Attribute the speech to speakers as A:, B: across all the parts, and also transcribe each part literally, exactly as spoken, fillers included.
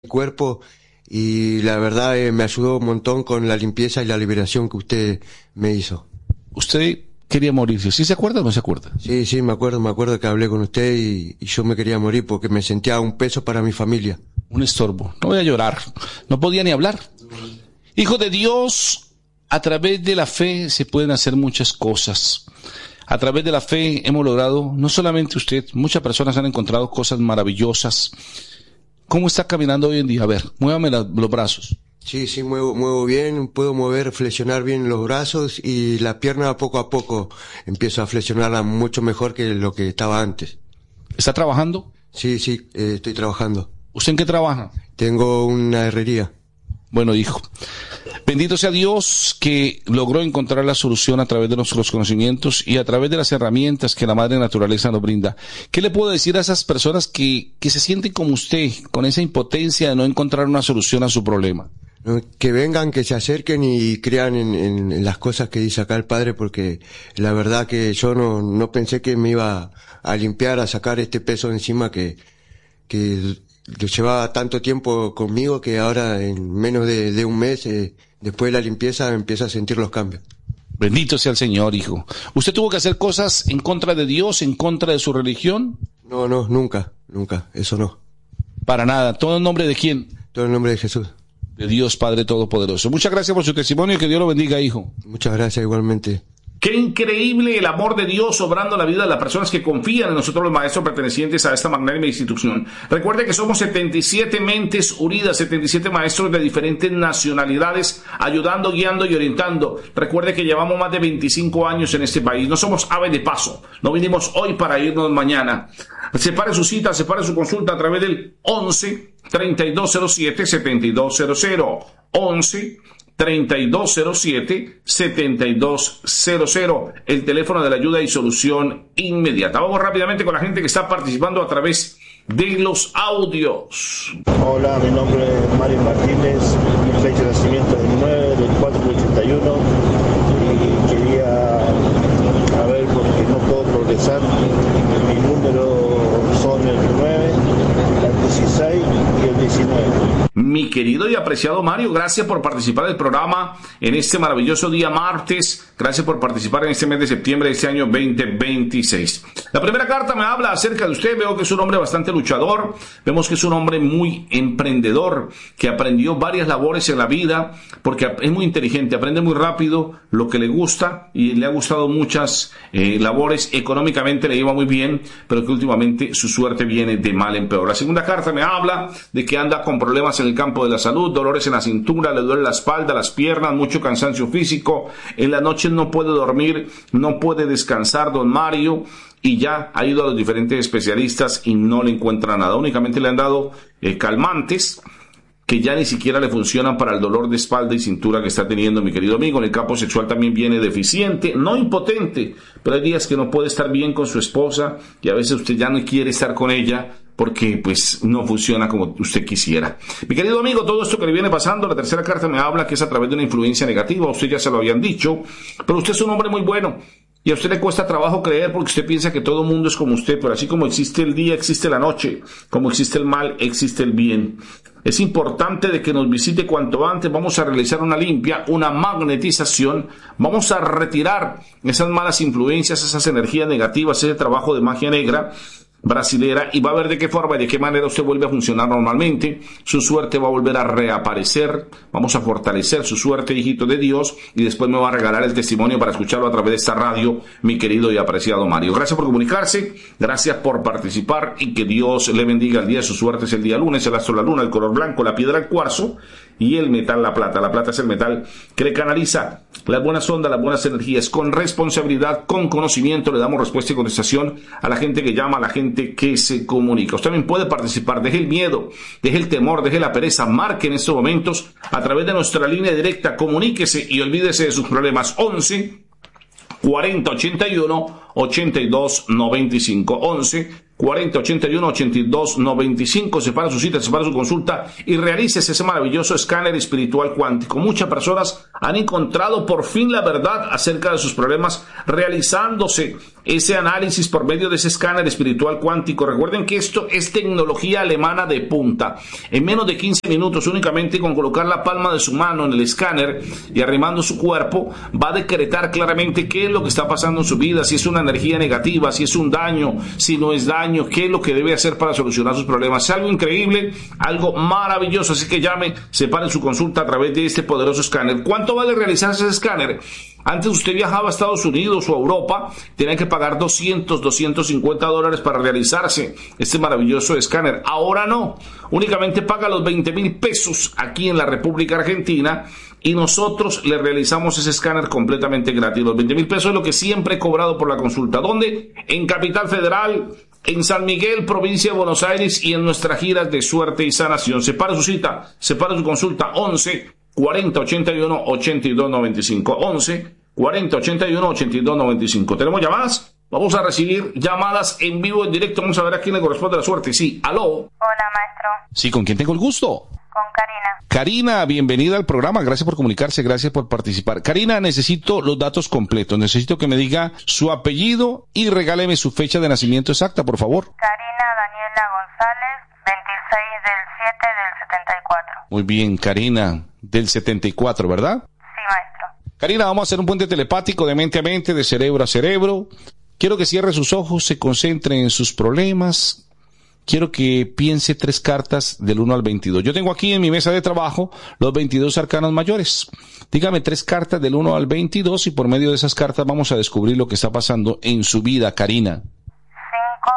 A: cuerpo y la verdad eh, me ayudó un montón con la limpieza y la liberación que usted me hizo.
B: Usted quería morirse, ¿sí se acuerda o no se acuerda?
A: Sí, sí, me acuerdo, me acuerdo que hablé con usted y, y yo me quería morir porque me sentía un peso para mi familia.
B: Un estorbo, no voy a llorar, no podía ni hablar. Hijo de Dios, a través de la fe se pueden hacer muchas cosas. A través de la fe hemos logrado, no solamente usted, muchas personas han encontrado cosas maravillosas. ¿Cómo está caminando hoy en día? A ver, muévame la, los brazos.
A: Sí, sí, muevo, muevo bien, puedo mover, flexionar bien los brazos y la pierna poco a poco empiezo a flexionarla mucho mejor que lo que estaba antes.
B: ¿Está trabajando?
A: Sí, sí, eh, estoy trabajando.
B: ¿Usted en qué trabaja?
A: Tengo una herrería.
B: Bueno, hijo, bendito sea Dios que logró encontrar la solución a través de nuestros conocimientos y a través de las herramientas que la madre naturaleza nos brinda. ¿Qué le puedo decir a esas personas que, que se sienten como usted, con esa impotencia de no encontrar una solución a su problema?
A: Que vengan, que se acerquen y crean en, en, en las cosas que dice acá el Padre, porque la verdad que yo no, no pensé que me iba a limpiar, a sacar este peso encima que, que lo llevaba tanto tiempo conmigo que ahora en menos de, de un mes, eh, después de la limpieza, empiezo a sentir los cambios.
B: Bendito sea el Señor, hijo. ¿Usted tuvo que hacer cosas en contra de Dios, en contra de su religión?
A: No, no, nunca, nunca, eso no.
B: Para nada. ¿Todo en nombre de quién?
A: Todo en nombre de Jesús.
B: De Dios Padre Todopoderoso. Muchas gracias por su testimonio y que Dios lo bendiga, hijo.
A: Muchas gracias igualmente.
C: Qué increíble el amor de Dios obrando la vida de las personas que confían en nosotros los maestros pertenecientes a esta magnánima institución. Recuerde que somos setenta y siete mentes unidas, setenta y siete maestros de diferentes nacionalidades, ayudando, guiando y orientando. Recuerde que llevamos más de veinticinco años en este país. No somos aves de paso. No vinimos hoy para irnos mañana. Separe su cita, separe su consulta a través del once, treinta y dos cero siete, setenta y dos cero cero. once, treinta y dos cero siete, setenta y dos cero cero, el teléfono de la ayuda y solución inmediata. Vamos rápidamente con la gente que está participando a través de los audios.
D: Hola, mi nombre es Mario Martínez, mi fecha de nacimiento es el nueve del cuatro del ochenta y uno y quería a ver porque no puedo progresar. Mi número son el nueve, el dieciséis y el diecinueve.
C: Mi querido y apreciado Mario, gracias por participar del programa en este maravilloso día martes. Gracias por participar en este mes de septiembre de este año veinte veintiséis. La primera carta me habla acerca de usted. Veo que es un hombre bastante luchador. Vemos que es un hombre muy emprendedor, que aprendió varias labores en la vida, porque es muy inteligente, aprende muy rápido lo que le gusta y le ha gustado muchas eh, labores. Económicamente le iba muy bien, pero que últimamente su suerte viene de mal en peor. La segunda carta me habla de que anda con problemas en el campo de la salud, dolores en la cintura, le duele la espalda, las piernas, mucho cansancio físico, en la noche no puede dormir, no puede descansar, don Mario, y ya ha ido a los diferentes especialistas y no le encuentra nada, únicamente le han dado eh, calmantes que ya ni siquiera le funcionan para el dolor de espalda y cintura que está teniendo mi querido amigo. En el campo sexual también viene deficiente, no impotente, pero hay días que no puede estar bien con su esposa y a veces usted ya no quiere estar con ella porque pues no funciona como usted quisiera. Mi querido amigo, todo esto que le viene pasando, la tercera carta me habla que es a través de una influencia negativa, usted ya se lo habían dicho, pero usted es un hombre muy bueno. Y a usted le cuesta trabajo creer porque usted piensa que todo el mundo es como usted, pero así como existe el día, existe la noche, como existe el mal, existe el bien. Es importante de que nos visite cuanto antes. Vamos a realizar una limpia, una magnetización, vamos a retirar esas malas influencias, esas energías negativas, ese trabajo de magia negra brasilera, y va a ver de qué forma y de qué manera usted vuelve a funcionar normalmente. Su suerte va a volver a reaparecer. Vamos a fortalecer su suerte, hijito de Dios, y después me va a regalar el testimonio para escucharlo a través de esta radio, mi querido y apreciado Mario. Gracias por comunicarse, gracias por participar y que Dios le bendiga. El día de su suerte es el día lunes, el astro la luna, el color blanco, la piedra el cuarzo y el metal la plata. La plata es el metal que le canaliza las buenas ondas, las buenas energías. Con responsabilidad, con conocimiento, le damos respuesta y contestación a la gente que llama, a la gente que se comunica. Usted también puede participar. Deje el miedo, deje el temor, deje la pereza. Marque en estos momentos a través de nuestra línea directa. Comuníquese y olvídese de sus problemas. once, cuarenta, ochenta y uno, ochenta y dos, noventa y cinco. once, cuarenta, ochenta y uno, ochenta y dos, noventa y cinco. Separa su cita, separa su consulta y realice ese maravilloso escáner espiritual cuántico. Muchas personas han encontrado por fin la verdad acerca de sus problemas realizándose ese análisis por medio de ese escáner espiritual cuántico. Recuerden que esto es tecnología alemana de punta. En menos de quince minutos, únicamente con colocar la palma de su mano en el escáner y arrimando su cuerpo, va a decretar claramente qué es lo que está pasando en su vida, si es una energía negativa, si es un daño, si no es daño, qué es lo que debe hacer para solucionar sus problemas. Es algo increíble, algo maravilloso, así que llame, separe su consulta a través de este poderoso escáner. ¿Cuánto vale realizarse ese escáner? Antes usted viajaba a Estados Unidos o a Europa, tenía que pagar doscientos, doscientos cincuenta dólares para realizarse este maravilloso escáner. Ahora no, únicamente paga los veinte mil pesos aquí en la República Argentina y nosotros le realizamos ese escáner completamente gratis. Los veinte mil pesos es lo que siempre he cobrado por la consulta. ¿Dónde? En Capital Federal, en San Miguel, provincia de Buenos Aires, y en nuestras giras de suerte y sanación. Separa su cita, separa su consulta, once cuarenta ochenta y uno ochenta y dos noventa y cinco, once cuarenta ochenta y uno ochenta y dos noventa y cinco. ¿Tenemos llamadas? Vamos a recibir llamadas en vivo, en directo. Vamos a ver a quién le corresponde la suerte. Sí, aló.
E: Hola, maestro.
B: Sí, ¿con quién tengo el gusto?
E: Con Karina.
B: Karina, bienvenida al programa. Gracias por comunicarse, gracias por participar. Karina, necesito los datos completos. Necesito que me diga su apellido y regáleme su fecha de nacimiento exacta, por favor.
E: Karina Daniela González, veintiséis del siete del setenta y cuatro.
B: Muy bien, Karina, del setenta y cuatro, ¿verdad?
E: Sí, maestro.
B: Karina, vamos a hacer un puente telepático de mente a mente, de cerebro a cerebro. Quiero que cierre sus ojos, se concentre en sus problemas. Quiero que piense tres cartas del uno al veintidós. Yo tengo aquí en mi mesa de trabajo los veintidós arcanos mayores. Dígame tres cartas del uno al veintidós y por medio de esas cartas vamos a descubrir lo que está pasando en su vida, Karina.
E: cinco,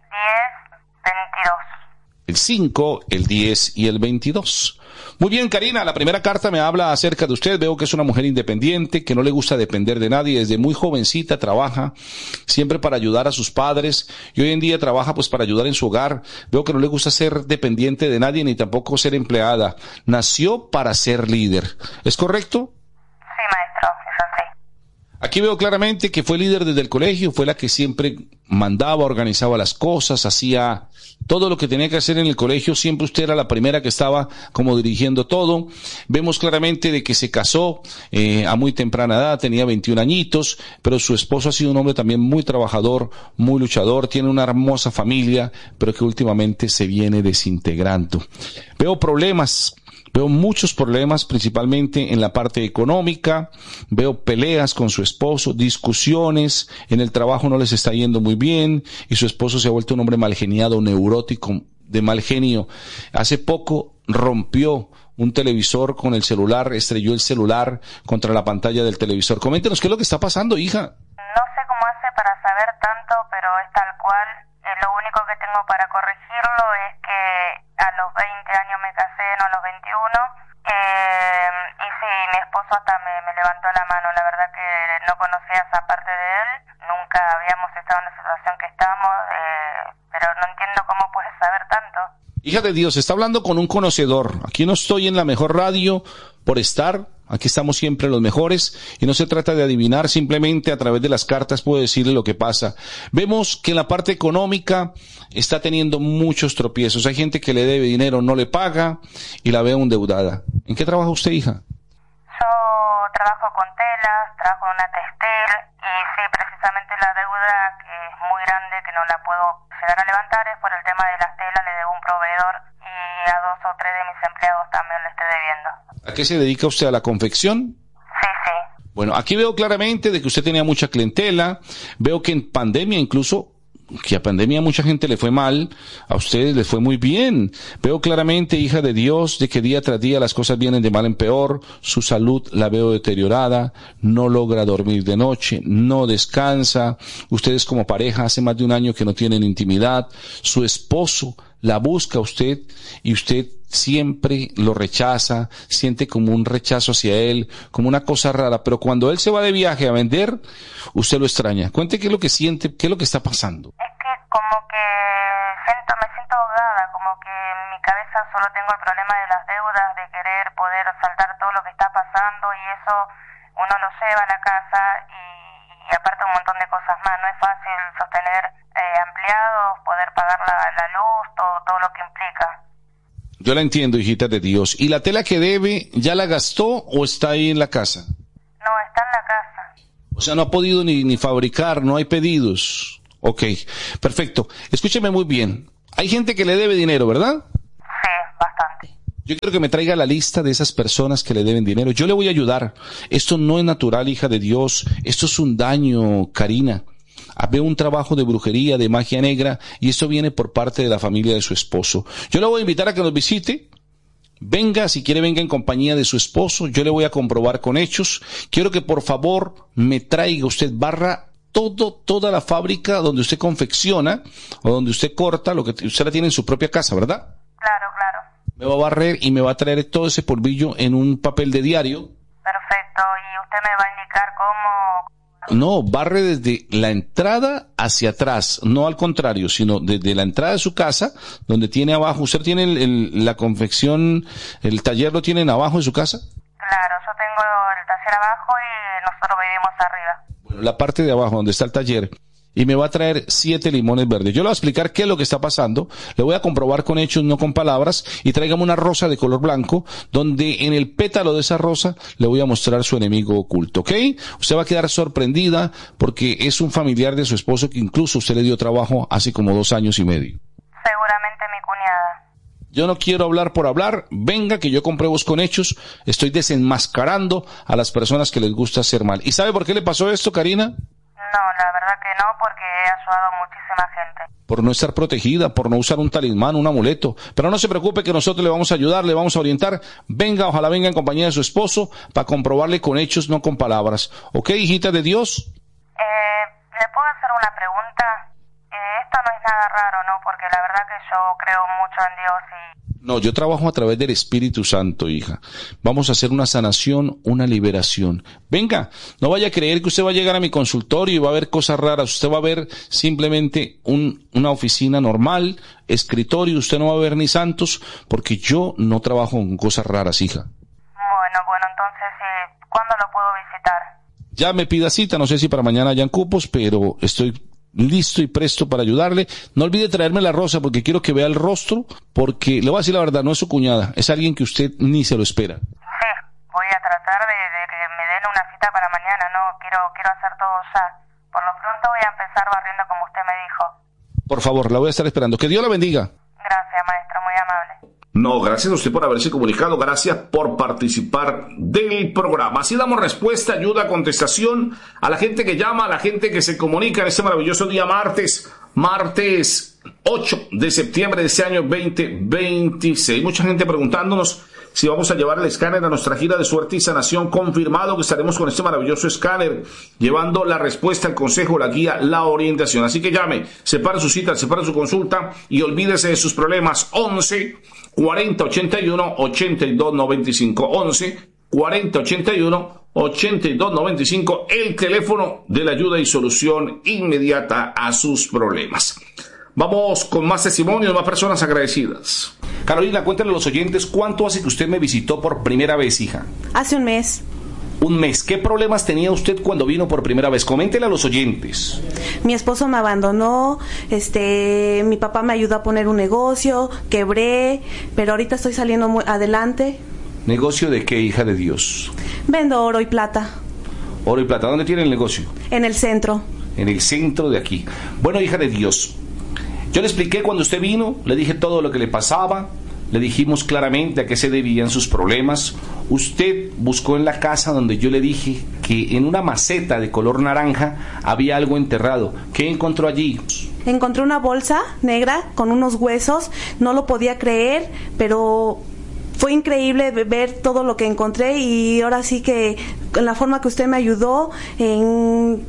E: diez, veintidós.
B: El cinco, el diez y el veintidós. Muy bien, Karina, la primera carta me habla acerca de usted. Veo que es una mujer independiente, que no le gusta depender de nadie. Desde muy jovencita trabaja siempre para ayudar a sus padres y hoy en día trabaja pues para ayudar en su hogar. Veo que no le gusta ser dependiente de nadie ni tampoco ser empleada. Nació para ser líder. ¿Es correcto?
E: Sí, maestro, es así.
B: Aquí veo claramente que fue líder desde el colegio, fue la que siempre mandaba, organizaba las cosas, hacía todo lo que tenía que hacer en el colegio. Siempre usted era la primera que estaba como dirigiendo todo. Vemos claramente de que se casó eh, a muy temprana edad, tenía veintiún añitos, pero su esposo ha sido un hombre también muy trabajador, muy luchador, tiene una hermosa familia, pero que últimamente se viene desintegrando. Veo problemas. Veo muchos problemas, principalmente en la parte económica. Veo peleas con su esposo, discusiones, en el trabajo no les está yendo muy bien y su esposo se ha vuelto un hombre malgeniado, neurótico, de mal genio. Hace poco rompió un televisor con el celular, estrelló el celular contra la pantalla del televisor. Coméntenos qué es lo que está pasando, hija.
E: No sé cómo hace para saber tanto, pero es tal cual. Eh, lo único que tengo para corregirlo es que a los veinte años me casé, no a los veintiuno, eh, y sí, mi esposo hasta me, me levantó la mano. La verdad que no conocía esa parte de él, nunca habíamos estado en la situación que estamos, eh, pero no entiendo cómo puedes saber tanto.
B: Hija de Dios, está hablando con un conocedor. Aquí no estoy en la mejor radio por estar. Aquí estamos siempre los mejores y no se trata de adivinar, simplemente a través de las cartas puedo decirle lo que pasa. Vemos que en la parte económica está teniendo muchos tropiezos. Hay gente que le debe dinero, no le paga y la veo endeudada. ¿En qué trabaja usted, hija?
E: Yo trabajo con telas, trabajo en una textil y sí, precisamente la deuda que es muy grande, que no la puedo llegar a levantar, es por el tema de las telas, le debo un proveedor y a dos o tres de mis empleados también le estoy debiendo.
B: ¿A qué se dedica usted? ¿A la confección?
E: Sí, sí.
B: Bueno, aquí veo claramente de que usted tenía mucha clientela. Veo que en pandemia incluso, que a pandemia a mucha gente le fue mal, a ustedes les fue muy bien. Veo claramente, hija de Dios, de que día tras día las cosas vienen de mal en peor. Su salud la veo deteriorada, no logra dormir de noche, no descansa. Ustedes como pareja hace más de un año que no tienen intimidad. Su esposo la busca a usted y usted siempre lo rechaza, siente como un rechazo hacia él, como una cosa rara, pero cuando él se va de viaje a vender, usted lo extraña. Cuente qué es lo que siente, qué es lo que está pasando.
E: Es que como que siento, me siento ahogada, como que en mi cabeza solo tengo el problema de las deudas, de querer poder saltar todo lo que está pasando y eso uno lo lleva a la casa y, y aparte un montón de cosas más. No es fácil sostener eh, empleados, poder pagar la, la luz, todo, todo lo que implica.
B: Yo la entiendo, hijita de Dios. ¿Y la tela que debe, ya la gastó o está ahí en la casa?
E: No, está en la casa.
B: O O sea, no ha podido ni, ni fabricar, no hay pedidos. Ok, perfecto. Escúcheme muy bien. Hay gente que le debe dinero, ¿verdad?
E: Sí, bastante.
B: Yo quiero que me traiga la lista de esas personas que le deben dinero. Yo le voy a ayudar. Esto no es natural, hija de Dios. Esto es un daño, Karina. Veo un trabajo de brujería, de magia negra, y esto viene por parte de la familia de su esposo. Yo le voy a invitar a que nos visite. Venga, si quiere, venga en compañía de su esposo. Yo le voy a comprobar con hechos. Quiero que por favor me traiga usted, barra todo, toda la fábrica donde usted confecciona o donde usted corta, lo que usted la tiene en su propia casa, ¿verdad?
E: Claro, claro.
B: Me va a barrer y me va a traer todo ese polvillo en un papel de diario.
E: Perfecto. ¿Y usted me va a indicar cómo?
B: No, barre desde la entrada hacia atrás, no al contrario, sino desde la entrada de su casa, donde tiene abajo, usted tiene el, el, la confección, el taller lo tienen abajo de su casa.
E: Claro, yo tengo el taller abajo y nosotros vivimos arriba.
B: Bueno, la parte de abajo donde está el taller, y me va a traer siete limones verdes. Yo le voy a explicar qué es lo que está pasando, le voy a comprobar con hechos, no con palabras, y tráigame una rosa de color blanco, donde en el pétalo de esa rosa le voy a mostrar su enemigo oculto, ¿ok? Usted va a quedar sorprendida porque es un familiar de su esposo que incluso usted le dio trabajo hace como dos años y medio.
E: Seguramente mi cuñada.
B: Yo no quiero hablar por hablar, venga que yo compruebo con hechos, estoy desenmascarando a las personas que les gusta hacer mal. ¿Y sabe por qué le pasó esto, Karina?
E: No, la verdad que no, porque he ayudado a muchísima gente.
B: Por no estar protegida, por no usar un talismán, un amuleto. Pero no se preocupe que nosotros le vamos a ayudar, le vamos a orientar. Venga, ojalá venga en compañía de su esposo para comprobarle con hechos, no con palabras. ¿Ok, hijita de Dios?
E: Eh, ¿le puedo hacer una pregunta? Eh, esto no es nada raro, ¿no? Porque la verdad que yo creo mucho en Dios y...
B: No, yo trabajo a través del Espíritu Santo, hija. Vamos a hacer una sanación, una liberación. Venga, no vaya a creer que usted va a llegar a mi consultorio y va a ver cosas raras. Usted va a ver simplemente un, una oficina normal, escritorio. Usted no va a ver ni santos, porque yo no trabajo con cosas raras, hija.
E: Bueno, bueno, entonces, eh, ¿cuándo lo puedo visitar?
B: Ya me pida cita, no sé si para mañana hayan cupos, pero estoy listo y presto para ayudarle. No olvide traerme la rosa porque quiero que vea el rostro, porque le voy a decir la verdad, no es su cuñada, es alguien que usted ni se lo espera.
E: Sí, voy a tratar de, de que me den una cita para mañana, no, quiero, quiero hacer todo ya. Por lo pronto voy a empezar barriendo como usted me dijo.
B: Por favor, la voy a estar esperando. Que Dios la bendiga.
E: Gracias, maestro, muy amable.
C: No, gracias a usted por haberse comunicado, gracias por participar del programa. Así damos respuesta, ayuda, contestación a la gente que llama, a la gente que se comunica en este maravilloso día martes, martes ocho de septiembre de este año veinte veintiséis. Mucha gente preguntándonos si vamos a llevar el escáner a nuestra gira de suerte y sanación. Confirmado que estaremos con este maravilloso escáner, llevando la respuesta, el consejo, la guía, la orientación. Así que llame, separe su cita, separe su consulta y olvídese de sus problemas. once cuarenta ochenta y uno ochenta y dos noventa y cinco. once cuarenta ochenta y uno ochenta y dos noventa y cinco, el teléfono de la ayuda y solución inmediata a sus problemas. Vamos con más testimonios, más personas agradecidas. Carolina, cuéntale a los oyentes cuánto hace que usted me visitó por primera vez, hija.
F: Hace un mes.
C: Un mes. ¿Qué problemas tenía usted cuando vino por primera vez? Coméntele a los oyentes.
F: Mi esposo me abandonó, este, mi papá me ayudó a poner un negocio, quebré, pero ahorita estoy saliendo muy adelante.
C: ¿Negocio de qué, hija de Dios?
F: Vendo oro y plata.
C: Oro y plata. ¿Dónde tiene el negocio?
F: En el centro.
C: En el centro de aquí. Bueno, hija de Dios, yo le expliqué cuando usted vino, le dije todo lo que le pasaba, le dijimos claramente a qué se debían sus problemas. Usted buscó en la casa donde yo le dije que en una maceta de color naranja había algo enterrado. ¿Qué encontró allí?
F: Encontré una bolsa negra con unos huesos, no lo podía creer, pero fue increíble ver todo lo que encontré y ahora sí que en la forma que usted me ayudó, en...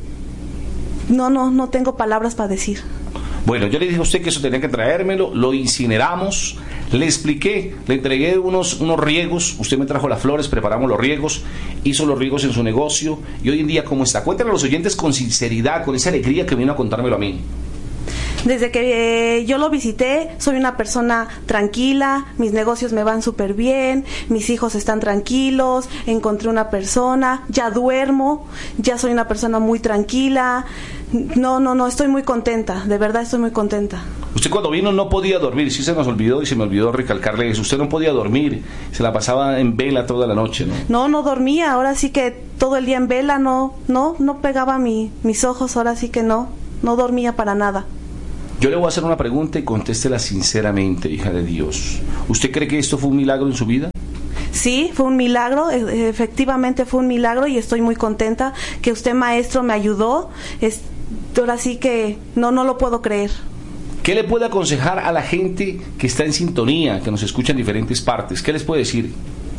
F: no, no, no tengo palabras para decir.
C: Bueno, yo le dije a usted que eso tenía que traérmelo, lo incineramos, le expliqué, le entregué unos, unos riegos, usted me trajo las flores, preparamos los riegos, hizo los riegos en su negocio, y hoy en día, ¿cómo está? Cuéntale a los oyentes con sinceridad, con esa alegría que vino a contármelo a mí.
F: Desde que eh, yo lo visité, soy una persona tranquila, mis negocios me van súper bien, mis hijos están tranquilos, encontré una persona, ya duermo, ya soy una persona muy tranquila. No, no, no, estoy muy contenta, de verdad estoy muy contenta.
B: Usted cuando vino no podía dormir, sí se nos olvidó y se me olvidó recalcarle eso. Usted no podía dormir, se la pasaba en vela toda la noche, ¿no?
F: No, no dormía, ahora sí que todo el día en vela, no, no, no pegaba mi, mis ojos, ahora sí que no, no dormía para nada.
B: Yo le voy a hacer una pregunta y contéstela sinceramente, hija de Dios. ¿Usted cree que esto fue un milagro en su vida?
F: Sí, fue un milagro, efectivamente fue un milagro y estoy muy contenta que usted, maestro, me ayudó. Es, ahora sí que no, no lo puedo creer.
B: ¿Qué le puede aconsejar a la gente que está en sintonía, que nos escucha en diferentes partes? ¿Qué les puede decir?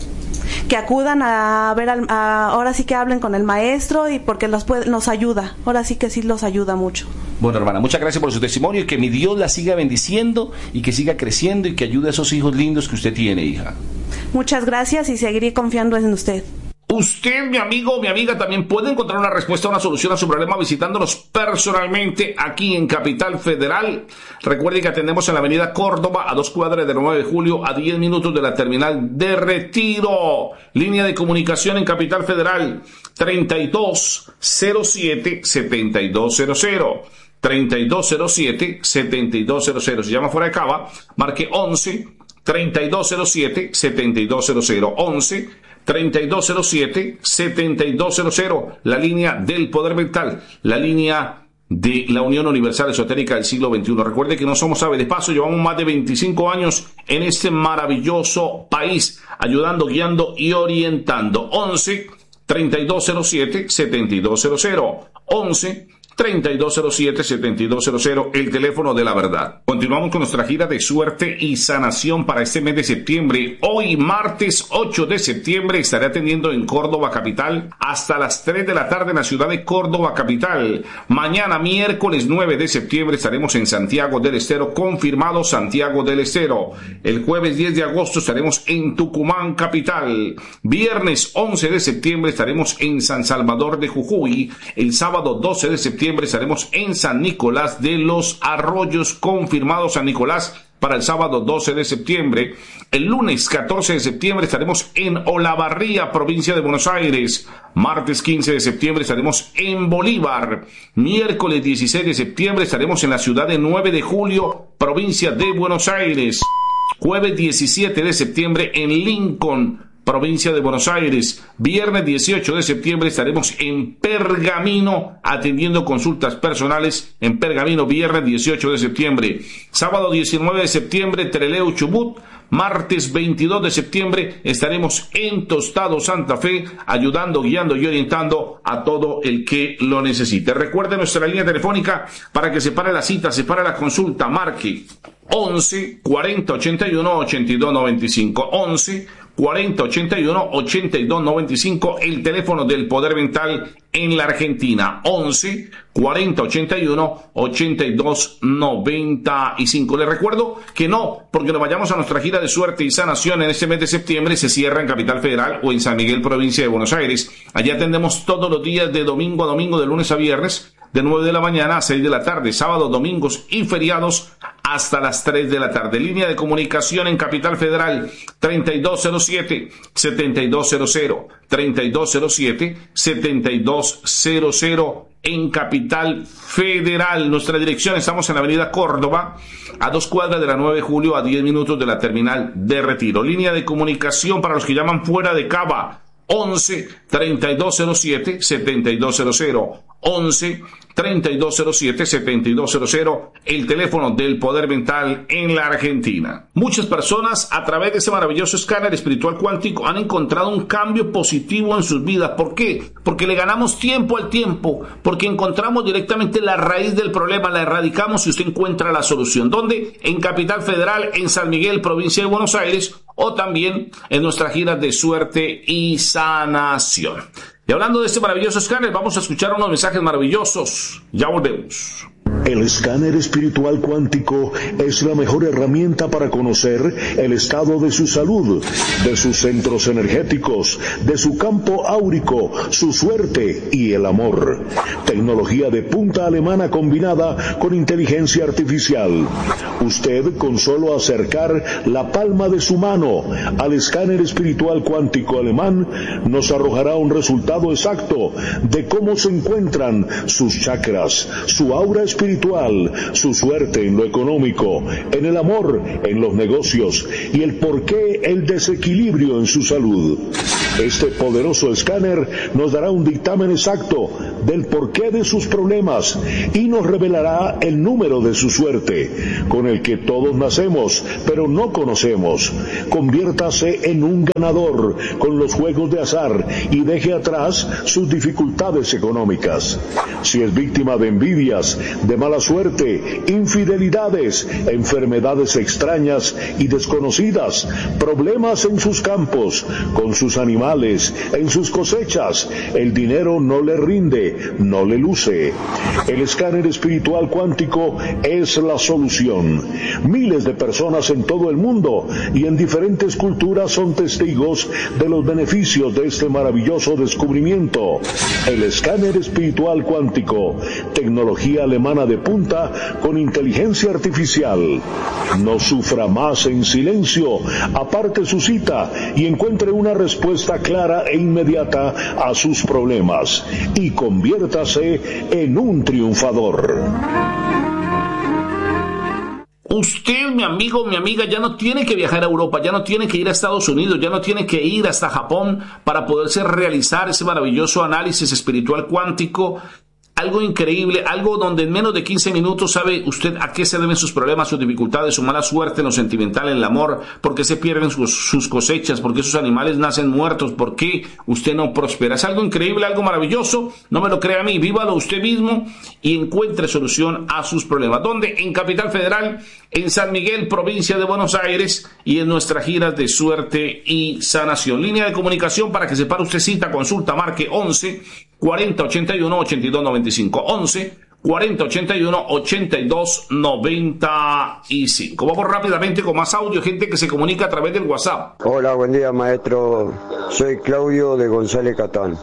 F: Que acudan a ver, al, a, ahora sí que hablen con el maestro y porque los puede, nos ayuda, ahora sí que sí los ayuda mucho.
B: Bueno, hermana, muchas gracias por su testimonio y que mi Dios la siga bendiciendo y que siga creciendo y que ayude a esos hijos lindos que usted tiene, hija.
F: Muchas gracias y seguiré confiando en usted.
C: Usted, mi amigo o mi amiga, también puede encontrar una respuesta, una solución a su problema visitándonos personalmente aquí en Capital Federal. Recuerde que atendemos en la avenida Córdoba, a dos cuadras del nueve de julio, a diez minutos de la terminal de Retiro. Línea de comunicación en Capital Federal, treinta y dos cero siete, setenta y dos cero cero. treinta y dos cero siete, setenta y dos cero cero. Si llama fuera de Cava, marque once, treinta y dos cero siete, setenta y dos cero cero. once, treinta y dos cero siete, setenta y dos cero cero, la línea del poder mental, la línea de la Unión Universal Esotérica del siglo veintiuno. Recuerde que no somos ave de paso, llevamos más de veinticinco años en este maravilloso país, ayudando, guiando y orientando. once, treinta y dos cero siete, setenta y dos cero cero. once, treinta y dos cero siete, setenta y dos cero cero, el teléfono de la verdad. Continuamos con nuestra gira de suerte y sanación para este mes de septiembre. Hoy, martes ocho de septiembre, estaré atendiendo en Córdoba capital hasta las tres de la tarde en la ciudad de Córdoba capital. Mañana, miércoles nueve de septiembre, estaremos en Santiago del Estero, confirmado Santiago del Estero. El jueves diez de agosto estaremos en Tucumán capital. Viernes once de septiembre estaremos en San Salvador de Jujuy. El sábado doce de septiembre estaremos en San Nicolás de los Arroyos, confirmado San Nicolás para el sábado doce de septiembre. El lunes catorce de septiembre estaremos en Olavarría, provincia de Buenos Aires. Martes quince de septiembre estaremos en Bolívar. Miércoles dieciséis de septiembre estaremos en la ciudad de nueve de julio, provincia de Buenos Aires. Jueves diecisiete de septiembre en Lincoln, provincia de Buenos Aires. Viernes dieciocho de septiembre estaremos en Pergamino atendiendo consultas personales en Pergamino, viernes dieciocho de septiembre. Sábado diecinueve de septiembre, Trelew, Chubut. Martes veintidós de septiembre estaremos en Tostado, Santa Fe, ayudando, guiando y orientando a todo el que lo necesite. Recuerde nuestra línea telefónica para que separe la cita, separe la consulta, marque once, cuarenta, ochenta y uno, ochenta y dos noventa y cinco. once, cuarenta, ochenta y uno, ochenta y dos noventa y cinco, el teléfono del poder mental en la Argentina. once, cuarenta, ochenta y uno, ochenta y dos noventa y cinco. Les recuerdo que no, porque nos vayamos a nuestra gira de suerte y sanación en este mes de septiembre, se cierra en Capital Federal o en San Miguel, provincia de Buenos Aires. Allí atendemos todos los días de domingo a domingo, de lunes a viernes, de nueve de la mañana a seis de la tarde, sábados, domingos y feriados hasta las tres de la tarde. Línea de comunicación en Capital Federal, treinta y dos cero siete, setenta y dos cero cero, treinta y dos cero siete, setenta y dos cero cero en Capital Federal. Nuestra dirección, estamos en la avenida Córdoba, a dos cuadras de la nueve de julio, a diez minutos de la terminal de Retiro. Línea de comunicación para los que llaman fuera de Cava, once, treinta y dos cero siete, setenta y dos cero cero. once, treinta y dos cero siete, setenta y dos cero cero, el teléfono del poder mental en la Argentina. Muchas personas a través de ese maravilloso escáner espiritual cuántico han encontrado un cambio positivo en sus vidas. ¿Por qué? Porque le ganamos tiempo al tiempo, porque encontramos directamente la raíz del problema, la erradicamos y usted encuentra la solución. ¿Dónde? En Capital Federal, en San Miguel, provincia de Buenos Aires, o también en nuestra gira de suerte y sanación. Y hablando de este maravilloso escáner, vamos a escuchar unos mensajes maravillosos. Ya volvemos.
G: El escáner espiritual cuántico es la mejor herramienta para conocer el estado de su salud, de sus centros energéticos, de su campo áurico, su suerte y el amor. Tecnología de punta alemana combinada con inteligencia artificial. Usted, con solo acercar la palma de su mano al escáner espiritual cuántico alemán, nos arrojará un resultado exacto de cómo se encuentran sus chakras, su aura espiritual espiritual, su suerte en lo económico, en el amor, en los negocios y el porqué el desequilibrio en su salud. Este poderoso escáner nos dará un dictamen exacto del porqué de sus problemas y nos revelará el número de su suerte, con el que todos nacemos, pero no conocemos. Conviértase en un ganador con los juegos de azar y deje atrás sus dificultades económicas. Si es víctima de envidias, de mala suerte, infidelidades, enfermedades extrañas y desconocidas, problemas en sus campos, con sus animales, en sus cosechas, el dinero no le rinde, no le luce. El escáner espiritual cuántico es la solución. Miles de personas en todo el mundo y en diferentes culturas son testigos de los beneficios de este maravilloso descubrimiento. El escáner espiritual cuántico, tecnología alemana de punta con inteligencia artificial. No sufra más en silencio, aparte su cita y encuentre una respuesta clara e inmediata a sus problemas y conviértase en un triunfador.
C: Usted, mi amigo, mi amiga, ya no tiene que viajar a Europa, ya no tiene que ir a Estados Unidos, ya no tiene que ir hasta Japón para poderse realizar ese maravilloso análisis espiritual cuántico. Algo increíble, algo donde en menos de quince minutos sabe usted a qué se deben sus problemas, sus dificultades, su mala suerte en lo sentimental, en el amor, por qué se pierden sus, sus cosechas, por qué sus animales nacen muertos, por qué usted no prospera. Es algo increíble, algo maravilloso, no me lo crea a mí, vívalo usted mismo y encuentre solución a sus problemas. ¿Dónde? En Capital Federal, en San Miguel, provincia de Buenos Aires y en nuestras giras de suerte y sanación. Línea de comunicación para que separe usted cita, consulta, marque once cuarenta ochenta y uno ochenta y dos noventa y cinco, once cuarenta ochenta y uno ochenta y dos noventa y cinco. Vamos rápidamente con más audio, gente que se comunica a través del WhatsApp.
H: Hola, buen día, maestro. Soy Claudio de González Catán.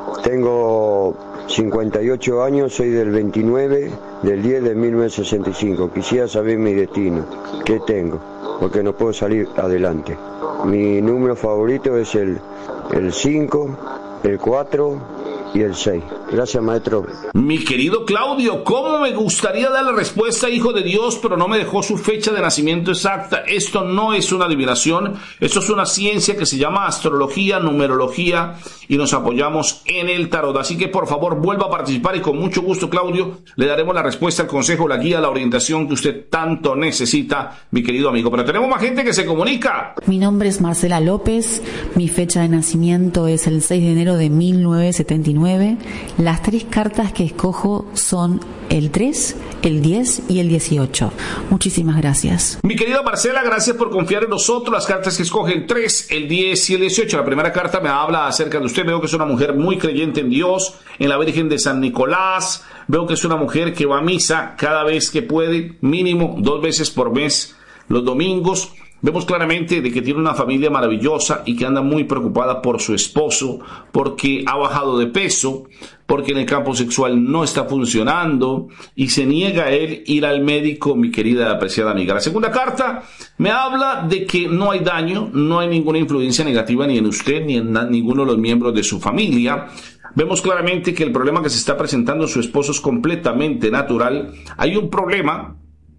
H: Tengo cincuenta y ocho años, soy del veintinueve del diez de mil novecientos sesenta y cinco. Quisiera saber mi destino, qué tengo, porque no puedo salir adelante. Mi número favorito es el el cinco, el cuatro y el seis. Gracias, maestro.
C: Mi querido Claudio, ¿cómo me gustaría dar la respuesta, hijo de Dios, pero no me dejó su fecha de nacimiento exacta? Esto no es una adivinación, esto es una ciencia que se llama astrología, numerología, y nos apoyamos en el tarot. Así que, por favor, vuelva a participar y con mucho gusto, Claudio, le daremos la respuesta, el consejo, la guía, la orientación que usted tanto necesita, mi querido amigo. Pero tenemos más gente que se comunica.
I: Mi nombre es Marcela López, mi fecha de nacimiento es el seis de enero de mil novecientos setenta y nueve. Las tres cartas que escojo son el tres, el diez y el dieciocho. Muchísimas gracias.
C: Mi querida Marcela, gracias por confiar en nosotros. Las cartas que escoge el tres, el diez y el dieciocho. La primera carta me habla acerca de usted. Veo que es una mujer muy creyente en Dios, en la Virgen de San Nicolás. Veo que es una mujer que va a misa cada vez que puede, mínimo dos veces por mes, los domingos. Vemos claramente de que tiene una familia maravillosa y que anda muy preocupada por su esposo, porque ha bajado de peso, porque en el campo sexual no está funcionando y se niega a él ir al médico, mi querida y apreciada amiga. La segunda carta me habla de que no hay daño, no hay ninguna influencia negativa ni en usted ni en ninguno de los miembros de su familia. Vemos claramente que el problema que se está presentando en su esposo es completamente natural. Hay un problema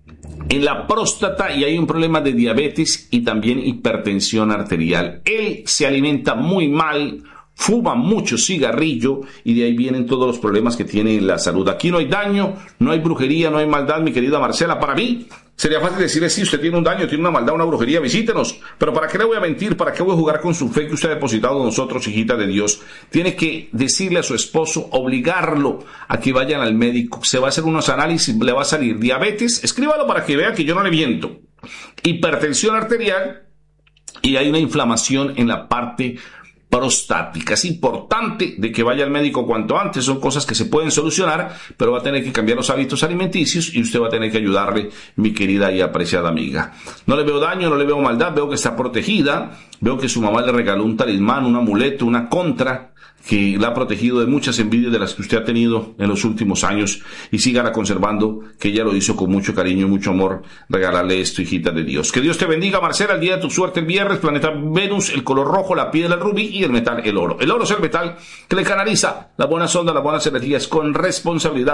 C: en la próstata y hay un problema de diabetes y también hipertensión arterial. Él se alimenta muy mal, fuma mucho cigarrillo y de ahí vienen todos los problemas que tiene la salud. Aquí no hay daño, no hay brujería, no hay maldad, mi querida Marcela. Para mí sería fácil decirle, sí, usted tiene un daño, tiene una maldad, una brujería, visítenos. Pero ¿para qué le voy a mentir? ¿Para qué voy a jugar con su fe que usted ha depositado en nosotros, hijita de Dios? Tiene que decirle a su esposo, obligarlo a que vayan al médico. Se va a hacer unos análisis, le va a salir diabetes. Escríbalo para que vea que yo no le miento. Hipertensión arterial y hay una inflamación en la parte prostática. Es importante de que vaya al médico cuanto antes. Son cosas que se pueden solucionar, pero va a tener que cambiar los hábitos alimenticios y usted va a tener que ayudarle, mi querida y apreciada amiga. No le veo daño, no le veo maldad, veo que está protegida, veo que su mamá le regaló un talismán, un amuleto, una contra que la ha protegido de muchas envidias de las que usted ha tenido en los últimos años y sígala conservando, que ella lo hizo con mucho cariño y mucho amor. Regálale esto, hijita de Dios. Que Dios te bendiga, Marcela, el día de tu suerte, el viernes, planeta Venus, el color rojo, la piedra, el rubí y el metal, el oro. El oro es el metal que le canaliza las buenas ondas, las buenas energías con responsabilidad,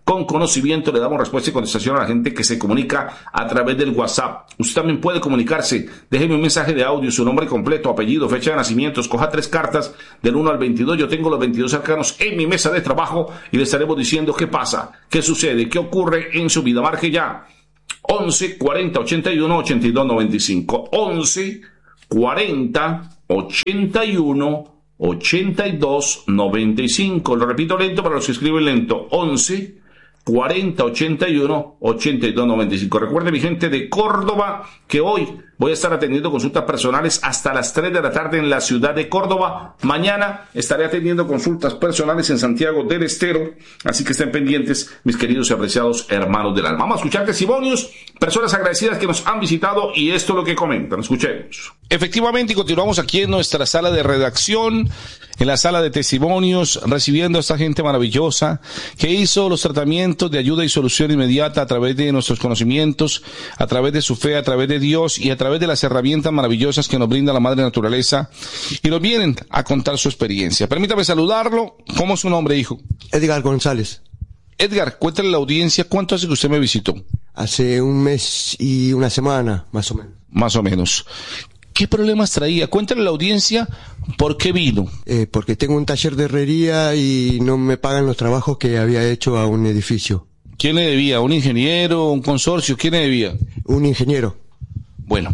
C: con conocimiento. Le damos respuesta y contestación a la gente que se comunica a través del WhatsApp. Usted también puede comunicarse. Déjeme un mensaje de audio, su nombre completo, apellido, fecha de nacimiento. Escoja tres cartas del uno al veintidós. Yo tengo los veintidós arcanos en mi mesa de trabajo y le estaremos diciendo qué pasa, qué sucede, qué ocurre en su vida. Marque ya. once, cuarenta, ochenta y uno, ochenta y dos, noventa y cinco. once, cuarenta, ochenta y uno, ochenta y dos, noventa y cinco. Lo repito lento para los que escriben lento. once, cuarenta, ochenta y uno, ochenta y dos, noventa y cinco. Recuerde, mi gente de Córdoba, que hoy voy a estar atendiendo consultas personales hasta las tres de la tarde en la ciudad de Córdoba. Mañana estaré atendiendo consultas personales en Santiago del Estero. Así que estén pendientes, mis queridos y apreciados hermanos del alma. Vamos a escuchar testimonios, personas agradecidas que nos han visitado, y esto es lo que comentan. Escuchemos.
B: Efectivamente, y continuamos aquí en nuestra sala de redacción, en la sala de testimonios, recibiendo a esta gente maravillosa que hizo los tratamientos de ayuda y solución inmediata a través de nuestros conocimientos, a través de su fe, a través de Dios y a través de las herramientas maravillosas que nos brinda la Madre Naturaleza, y nos vienen a contar su experiencia. Permítame saludarlo. ¿Cómo es su nombre, hijo?
A: Edgar González.
B: Edgar, cuéntale a la audiencia cuánto hace que usted me visitó.
A: Hace un mes y una semana, más o menos.
B: Más o menos. ¿Qué problemas traía? Cuéntale a la audiencia por qué vino.
A: Eh, porque tengo un taller de herrería y no me pagan los trabajos que había hecho a un edificio.
B: ¿Quién le debía? ¿Un ingeniero? ¿Un consorcio? ¿Quién le debía?
A: Un ingeniero.
B: Bueno,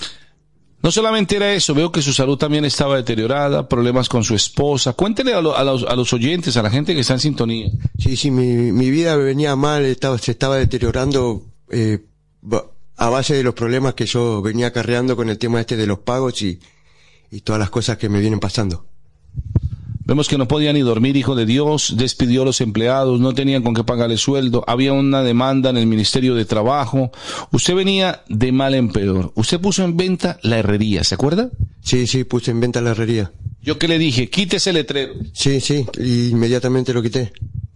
B: no solamente era eso, veo que su salud también estaba deteriorada, problemas con su esposa. Cuéntele a, lo, a, los, a los oyentes, a la gente que está en sintonía.
A: Sí, sí, mi, mi vida venía mal, estaba, se estaba deteriorando eh, a base de los problemas que yo venía acarreando con el tema este de los pagos y, y todas las cosas que me vienen pasando.
B: Vemos que no podía ni dormir, hijo de Dios, despidió a los empleados, no tenían con qué pagarle sueldo, había una demanda en el Ministerio de Trabajo. Usted venía de mal en peor. Usted puso en venta la herrería, ¿se acuerda?
A: Sí, sí, puse en venta la herrería.
B: Yo que le dije, quítese el letrero.
A: Sí, sí, y inmediatamente lo quité.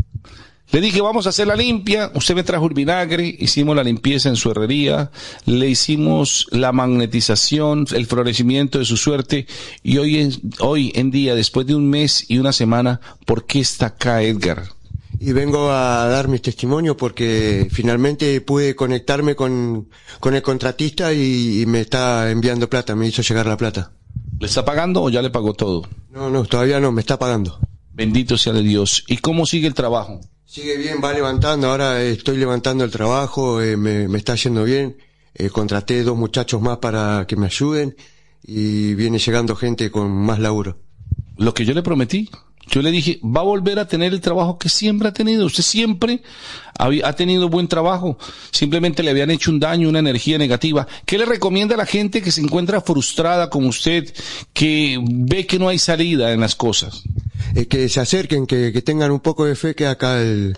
B: Le dije, vamos a hacer la limpia. Usted me trajo el vinagre, hicimos la limpieza en su herrería, le hicimos la magnetización, el florecimiento de su suerte, y hoy en, hoy en día, después de un mes y una semana, ¿por qué está acá, Edgar?
A: Y vengo a dar mi testimonio porque finalmente pude conectarme con, con el contratista y, y me está enviando plata, me hizo llegar la plata.
B: ¿Le está pagando o ya le pagó todo?
A: No, no, todavía no, me está pagando.
B: Bendito sea de Dios. ¿Y cómo sigue el trabajo?
A: Sigue bien, va levantando, ahora estoy levantando el trabajo, eh, me, me está yendo bien, eh, contraté dos muchachos más para que me ayuden y viene llegando gente con más laburo.
B: Lo que yo le prometí, yo le dije, va a volver a tener el trabajo que siempre ha tenido, usted siempre había, ha tenido buen trabajo, simplemente le habían hecho un daño, una energía negativa. ¿Qué le recomienda a la gente que se encuentra frustrada como usted, que ve que no hay salida en las cosas?
A: Eh, que se acerquen, que, que tengan un poco de fe, que acá el,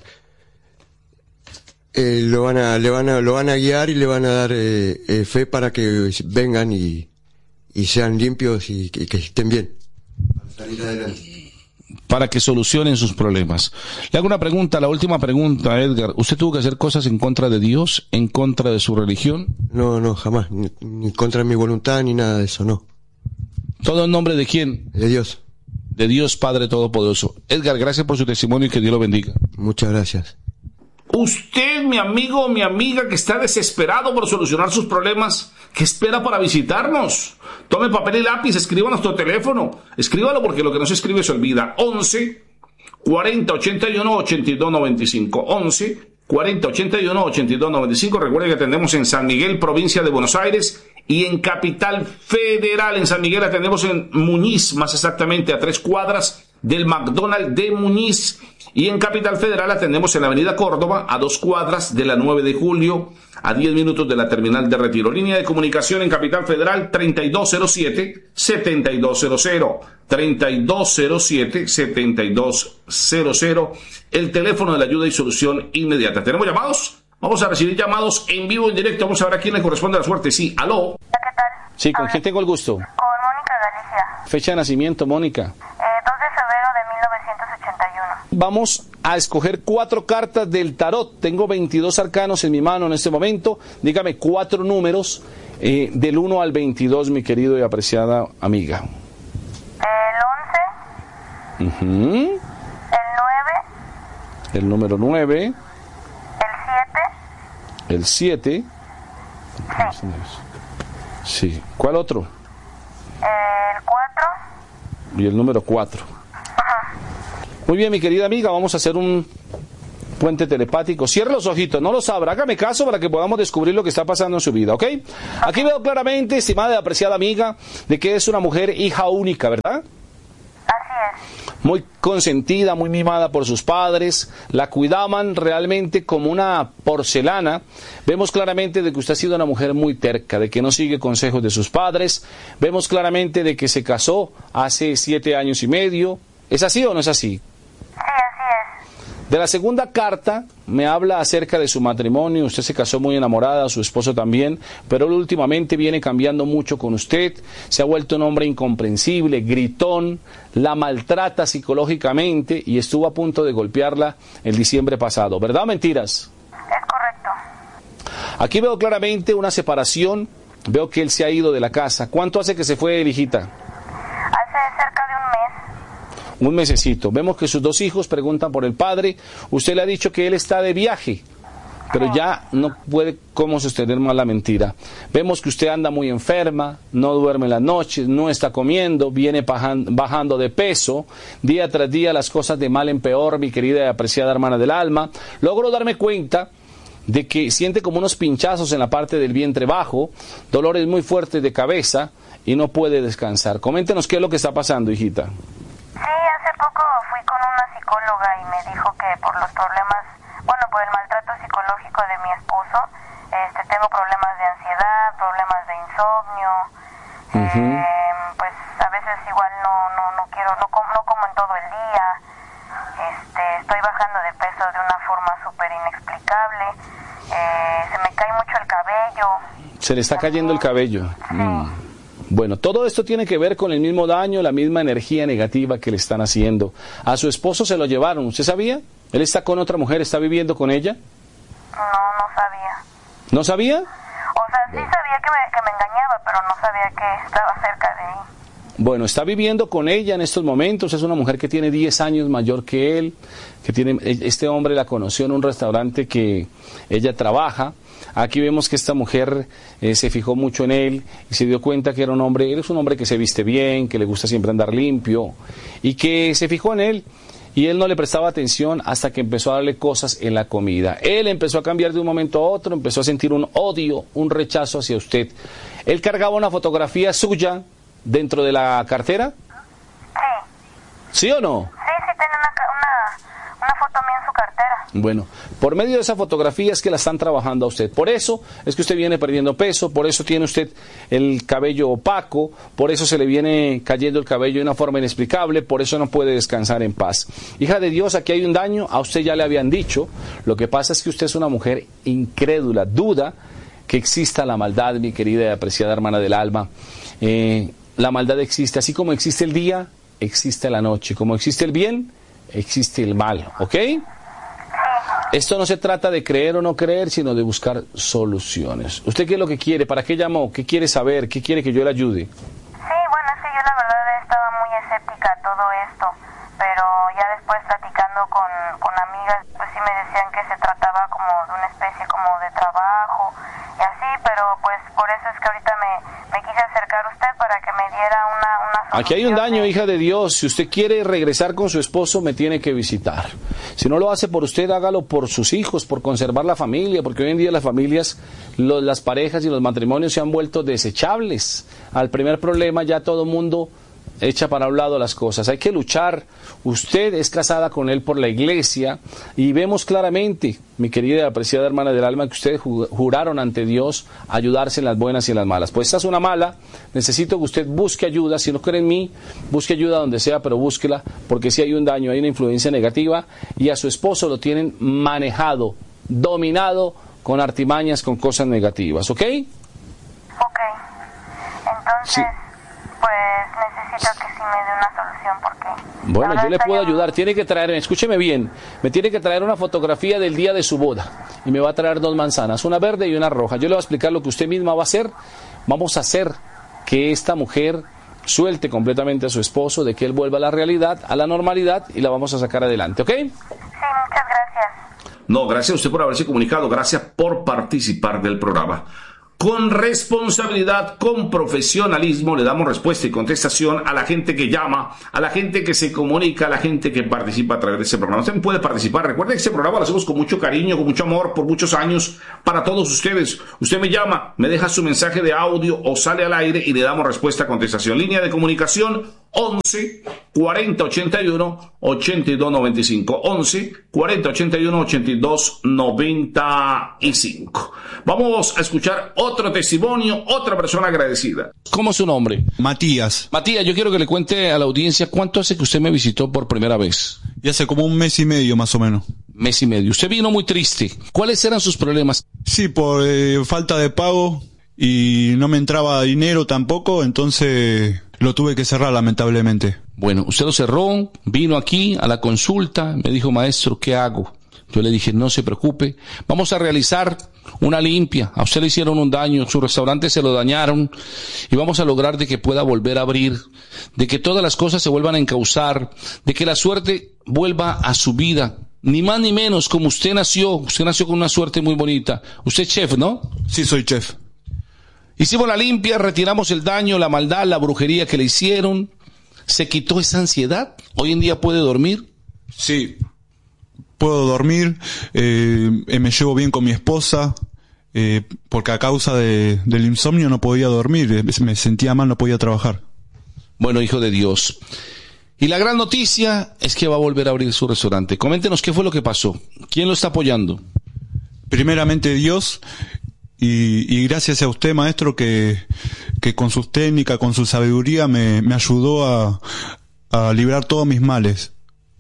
A: eh, lo van a, le van a, lo van a guiar y le van a dar eh, eh, fe para que vengan y, y sean limpios y, y que estén bien para salir adelante.
B: Para que solucionen sus problemas. Le hago una pregunta, la última pregunta, Edgar. ¿Usted tuvo que hacer cosas en contra de Dios, en contra de su religión?
A: No, no, jamás, ni, ni en contra de mi voluntad ni nada de eso, no.
B: ¿Todo en nombre de quién?
A: De Dios.
B: De Dios Padre Todopoderoso. Edgar, gracias por su testimonio y que Dios lo bendiga.
A: Muchas gracias.
C: Usted, mi amigo o mi amiga que está desesperado por solucionar sus problemas, ¿qué espera para visitarnos? Tome papel y lápiz, escriba nuestro teléfono. Escríbalo porque lo que no se escribe se olvida. once, cuarenta, ochenta y uno, ochenta y dos, noventa y cinco. once, cuarenta, ochenta y uno, ochenta y dos, noventa y cinco. Recuerden que atendemos en San Miguel, provincia de Buenos Aires, y en Capital Federal. En San Miguel atendemos en Muñiz, más exactamente a tres cuadras del McDonald's de Muñiz. Y en Capital Federal atendemos en la avenida Córdoba, a dos cuadras de la nueve de julio, a diez minutos de la terminal de Retiro. Línea de comunicación en Capital Federal treinta y dos cero siete, setenta y dos cero cero. treinta y dos cero siete, setenta y dos cero cero. El teléfono de la ayuda y solución inmediata. ¿Tenemos llamados? Vamos a recibir llamados en vivo, en directo. Vamos a ver a quién le corresponde la suerte. Sí, aló.
E: ¿Qué tal?
B: Sí, ¿con quién tengo el gusto?
E: Con Mónica Galicia.
B: Fecha de nacimiento, Mónica.
E: Eh, dos de febrero de mil novecientos ochenta y uno.
B: Vamos a escoger cuatro cartas del tarot. Tengo veintidós arcanos en mi mano en este momento. Dígame cuatro números eh, del uno al veintidós, mi querido y apreciada amiga.
E: El once.
B: Uh-huh.
E: El nueve.
B: El número nueve. El siete. Sí. ¿Cuál otro?
E: El cuatro.
B: Y el número cuatro. Muy bien, mi querida amiga, vamos a hacer un puente telepático. Cierre los ojitos, no los abra, hágame caso para que podamos descubrir lo que está pasando en su vida, ¿ok? Aquí veo claramente, estimada y apreciada amiga, de que es una mujer hija única, ¿verdad?
E: Así es.
B: Muy consentida, muy mimada por sus padres, la cuidaban realmente como una porcelana. Vemos claramente de que usted ha sido una mujer muy terca, de que no sigue consejos de sus padres. Vemos claramente de que se casó hace siete años y medio. ¿Es así o no es así?
E: Sí, así es.
B: De la segunda carta me habla acerca de su matrimonio. Usted se casó muy enamorada, su esposo también, pero él últimamente viene cambiando mucho con usted. Se ha vuelto un hombre incomprensible, gritón, la maltrata psicológicamente y estuvo a punto de golpearla el diciembre pasado. ¿Verdad o mentiras?
E: Es correcto.
B: Aquí veo claramente una separación. Veo que él se ha ido de la casa. ¿Cuánto hace que se fue, hijita?
E: Hace cerca de un mes.
B: Un mesecito. Vemos que sus dos hijos preguntan por el padre. Usted le ha dicho que él está de viaje, pero ya no puede cómo sostener más la mentira. Vemos que usted anda muy enferma, no duerme en las noches, no está comiendo, viene bajando de peso. Día tras día las cosas de mal en peor, mi querida y apreciada hermana del alma. Logro darme cuenta de que siente como unos pinchazos en la parte del vientre bajo, dolores muy fuertes de cabeza y no puede descansar. Coméntenos qué es lo que está pasando, hijita.
E: Sí, hace poco fui con una psicóloga y me dijo que por los problemas, bueno, por el maltrato psicológico de mi esposo, este, tengo problemas de ansiedad, problemas de insomnio, uh-huh. eh, pues a veces igual no no no quiero, no como, no como en todo el día, este, estoy bajando de peso de una forma súper inexplicable, eh, se me cae mucho el cabello.
B: Se le está cayendo el cabello.
E: Sí.
B: Mm. Bueno, todo esto tiene que ver con el mismo daño, la misma energía negativa que le están haciendo. A su esposo se lo llevaron, ¿usted sabía? ¿Él está con otra mujer, está viviendo con ella?
E: No, no sabía.
B: ¿No sabía?
E: O sea, sí sabía que me, que me engañaba, pero no sabía que estaba cerca de él.
B: Bueno, está viviendo con ella en estos momentos, es una mujer que tiene diez años mayor que él, que tiene, este hombre la conoció en un restaurante que ella trabaja. Aquí vemos que esta mujer eh, se fijó mucho en él y se dio cuenta que era un hombre, él es un hombre que se viste bien, que le gusta siempre andar limpio y que se fijó en él y él no le prestaba atención hasta que empezó a darle cosas en la comida. Él empezó a cambiar de un momento a otro, empezó a sentir un odio, un rechazo hacia usted. Él cargaba una fotografía suya dentro de la cartera.
E: Sí.
B: ¿Sí o no?
E: Sí, sí, tiene una, una, una foto mía en su cartera.
B: Bueno, por medio de esa fotografía es que la están trabajando a usted. Por eso es que usted viene perdiendo peso, por eso tiene usted el cabello opaco, por eso se le viene cayendo el cabello de una forma inexplicable, por eso no puede descansar en paz. Hija de Dios, aquí hay un daño, a usted ya le habían dicho. Lo que pasa es que usted es una mujer incrédula, duda que exista la maldad, mi querida y apreciada hermana del alma. Eh, la maldad existe, así como existe el día, existe la noche. Como existe el bien, existe el mal, ¿ok? Esto no se trata de creer o no creer, sino de buscar soluciones. ¿Usted qué es lo que quiere? ¿Para qué llamó? ¿Qué quiere saber? ¿Qué quiere que yo le ayude?
E: Sí, bueno, es que yo la verdad estaba muy escéptica a todo esto, pero ya después platicando con, con amigas, pues sí me decían que se trataba como de una especie como de trabajo y así, pero pues por eso es que ahorita me, me quise acercar a usted para que me diera una, una solución.
B: Aquí hay un daño, hija de Dios. Si usted quiere regresar con su esposo, me tiene que visitar. Si no lo hace por usted, hágalo por sus hijos, por conservar la familia, porque hoy en día las familias, los, las parejas y los matrimonios se han vuelto desechables. Al primer problema ya todo el mundo echa para un lado las cosas. Hay que luchar. Usted es casada con él por la iglesia y vemos claramente, mi querida y apreciada hermana del alma, que ustedes juraron ante Dios ayudarse en las buenas y en las malas. Pues esta es una mala. Necesito que usted busque ayuda. Si no cree en mí, busque ayuda donde sea, pero búsquela, porque si hay un daño, hay una influencia negativa y a su esposo lo tienen manejado, dominado con artimañas, con cosas negativas. ¿Ok?
E: Ok. Entonces... Sí. Pues necesito que sí me dé una solución porque...
B: Bueno, yo le puedo ayudar. Tiene que traer, escúcheme bien, me tiene que traer una fotografía del día de su boda y me va a traer dos manzanas, una verde y una roja. Yo le voy a explicar lo que usted misma va a hacer. Vamos a hacer que esta mujer suelte completamente a su esposo, de que él vuelva a la realidad, a la normalidad y la vamos a sacar adelante, ¿ok?
E: Sí, muchas gracias.
C: No, gracias a usted por haberse comunicado, gracias por participar del programa. Con responsabilidad, con profesionalismo, le damos respuesta y contestación a la gente que llama, a la gente que se comunica, a la gente que participa a través de este programa. Usted puede participar. Recuerden que este programa lo hacemos con mucho cariño, con mucho amor, por muchos años, para todos ustedes. Usted me llama, me deja su mensaje de audio o sale al aire y le damos respuesta, contestación. Línea de comunicación once cuarenta ochenta y uno ochenta y dos noventa y cinco. once cuarenta ochenta y uno ochenta y dos noventa y cinco. Vamos a escuchar otro testimonio, otra persona agradecida.
B: ¿Cómo es su nombre?
J: Matías.
B: Matías, yo quiero que le cuente a la audiencia cuánto hace que usted me visitó por primera vez.
J: Y hace como un mes y medio más o menos.
B: Mes y medio. Usted vino muy triste. ¿Cuáles eran sus problemas?
J: Sí, por eh, falta de pago y no me entraba dinero tampoco, entonces lo tuve que cerrar lamentablemente.
B: Bueno, usted lo cerró, vino aquí a la consulta, me dijo, maestro, ¿qué hago? Yo le dije, no se preocupe, vamos a realizar una limpia. A usted le hicieron un daño, su restaurante se lo dañaron y vamos a lograr de que pueda volver a abrir, de que todas las cosas se vuelvan a encauzar, de que la suerte vuelva a su vida. Ni más ni menos, como usted nació, usted nació con una suerte muy bonita. Usted es chef, ¿no?
J: Sí, soy chef.
B: Hicimos la limpia, retiramos el daño, la maldad, la brujería que le hicieron. ¿Se quitó esa ansiedad? ¿Hoy en día puede dormir?
J: Sí, puedo dormir, eh, me llevo bien con mi esposa, eh, porque a causa de, del insomnio no podía dormir, me sentía mal, no podía trabajar.
B: Bueno, hijo de Dios. Y la gran noticia es que va a volver a abrir su restaurante. Coméntenos qué fue lo que pasó. ¿Quién lo está apoyando?
J: Primeramente Dios, y, y gracias a usted, maestro, que, que con sus técnicas, con su sabiduría me, me ayudó a, a librar todos mis males.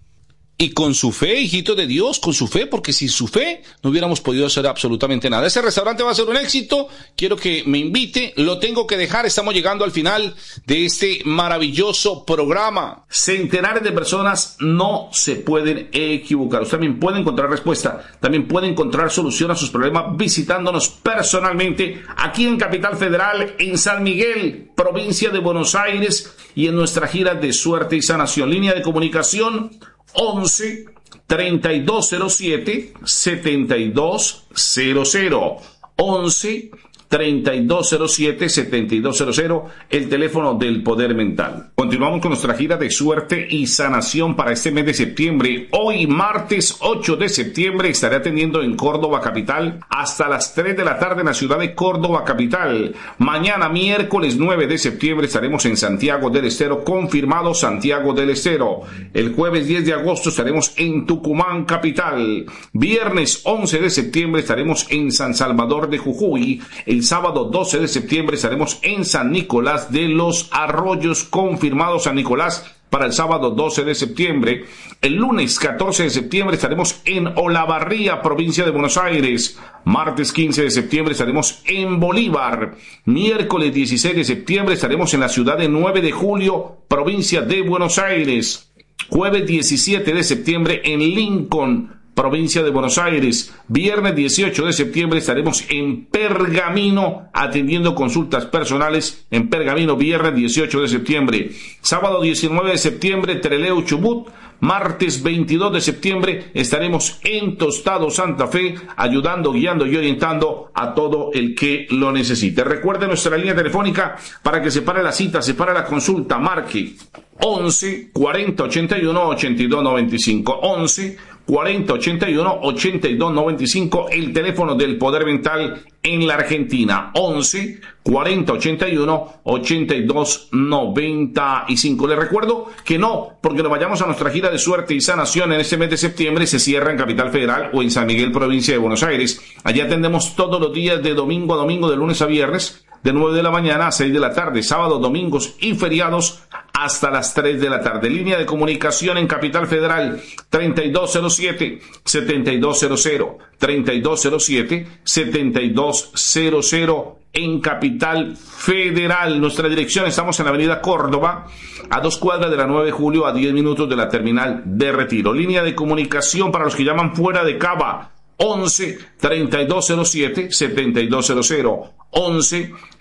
B: Y con su fe, hijito de Dios, con su fe, porque sin su fe no hubiéramos podido hacer absolutamente nada. Ese restaurante va a ser un éxito, quiero que me invite, lo tengo que dejar, estamos llegando al final de este maravilloso programa.
C: Centenares de personas no se pueden equivocar. Usted también puede encontrar respuesta, también puede encontrar solución a sus problemas visitándonos personalmente aquí en Capital Federal, en San Miguel, provincia de Buenos Aires, y en nuestra gira de suerte y sanación. Línea de comunicación once treinta y dos cero siete setenta y dos cero cero. once treinta y dos cero siete setenta y dos cero cero, el teléfono del Poder Mental. Continuamos con nuestra gira de suerte y sanación para este mes de septiembre. Hoy, martes ocho de septiembre, estaré atendiendo en Córdoba Capital hasta las tres de la tarde en la ciudad de Córdoba Capital. Mañana, miércoles nueve de septiembre, estaremos en Santiago del Estero, confirmado Santiago del Estero. El jueves diez de agosto estaremos en Tucumán Capital. Viernes once de septiembre estaremos en San Salvador de Jujuy. El sábado doce de septiembre estaremos en San Nicolás de los Arroyos, confirmado San Nicolás para el sábado doce de septiembre. El lunes catorce de septiembre estaremos en Olavarría, provincia de Buenos Aires. Martes quince de septiembre estaremos en Bolívar. Miércoles dieciséis de septiembre estaremos en la ciudad de nueve de julio, provincia de Buenos Aires. Jueves diecisiete de septiembre en Lincoln, provincia de Buenos Aires. Viernes dieciocho de septiembre estaremos en Pergamino atendiendo consultas personales en Pergamino, viernes dieciocho de septiembre. Sábado diecinueve de septiembre, Trelew, Chubut. Martes veintidós de septiembre estaremos en Tostado, Santa Fe, ayudando, guiando y orientando a todo el que lo necesite. Recuerde nuestra línea telefónica para que separe la cita, separe la consulta, marque once cuarenta ochenta y uno ochenta y dos noventa y cinco. once cuarenta ochenta y uno ochenta y dos noventa y cinco, el teléfono del Poder Mental en la Argentina. once cuarenta ochenta y uno ochenta y dos noventa y cinco. Les recuerdo que no, porque nos vayamos a nuestra gira de suerte y sanación en este mes de septiembre, se cierra en Capital Federal o en San Miguel, provincia de Buenos Aires. Allí atendemos todos los días de domingo a domingo, de lunes a viernes, de nueve de la mañana a seis de la tarde, sábados, domingos y feriados hasta las tres de la tarde. Línea de comunicación en Capital Federal treinta y dos cero siete setenta y dos cero cero, treinta y dos cero siete setenta y dos cero cero en Capital Federal. Nuestra dirección, estamos en la avenida Córdoba, a dos cuadras de la nueve de julio, a diez minutos de la terminal de Retiro. Línea de comunicación para los que llaman fuera de Cava, once treinta y dos cero siete setenta y dos cero cero. once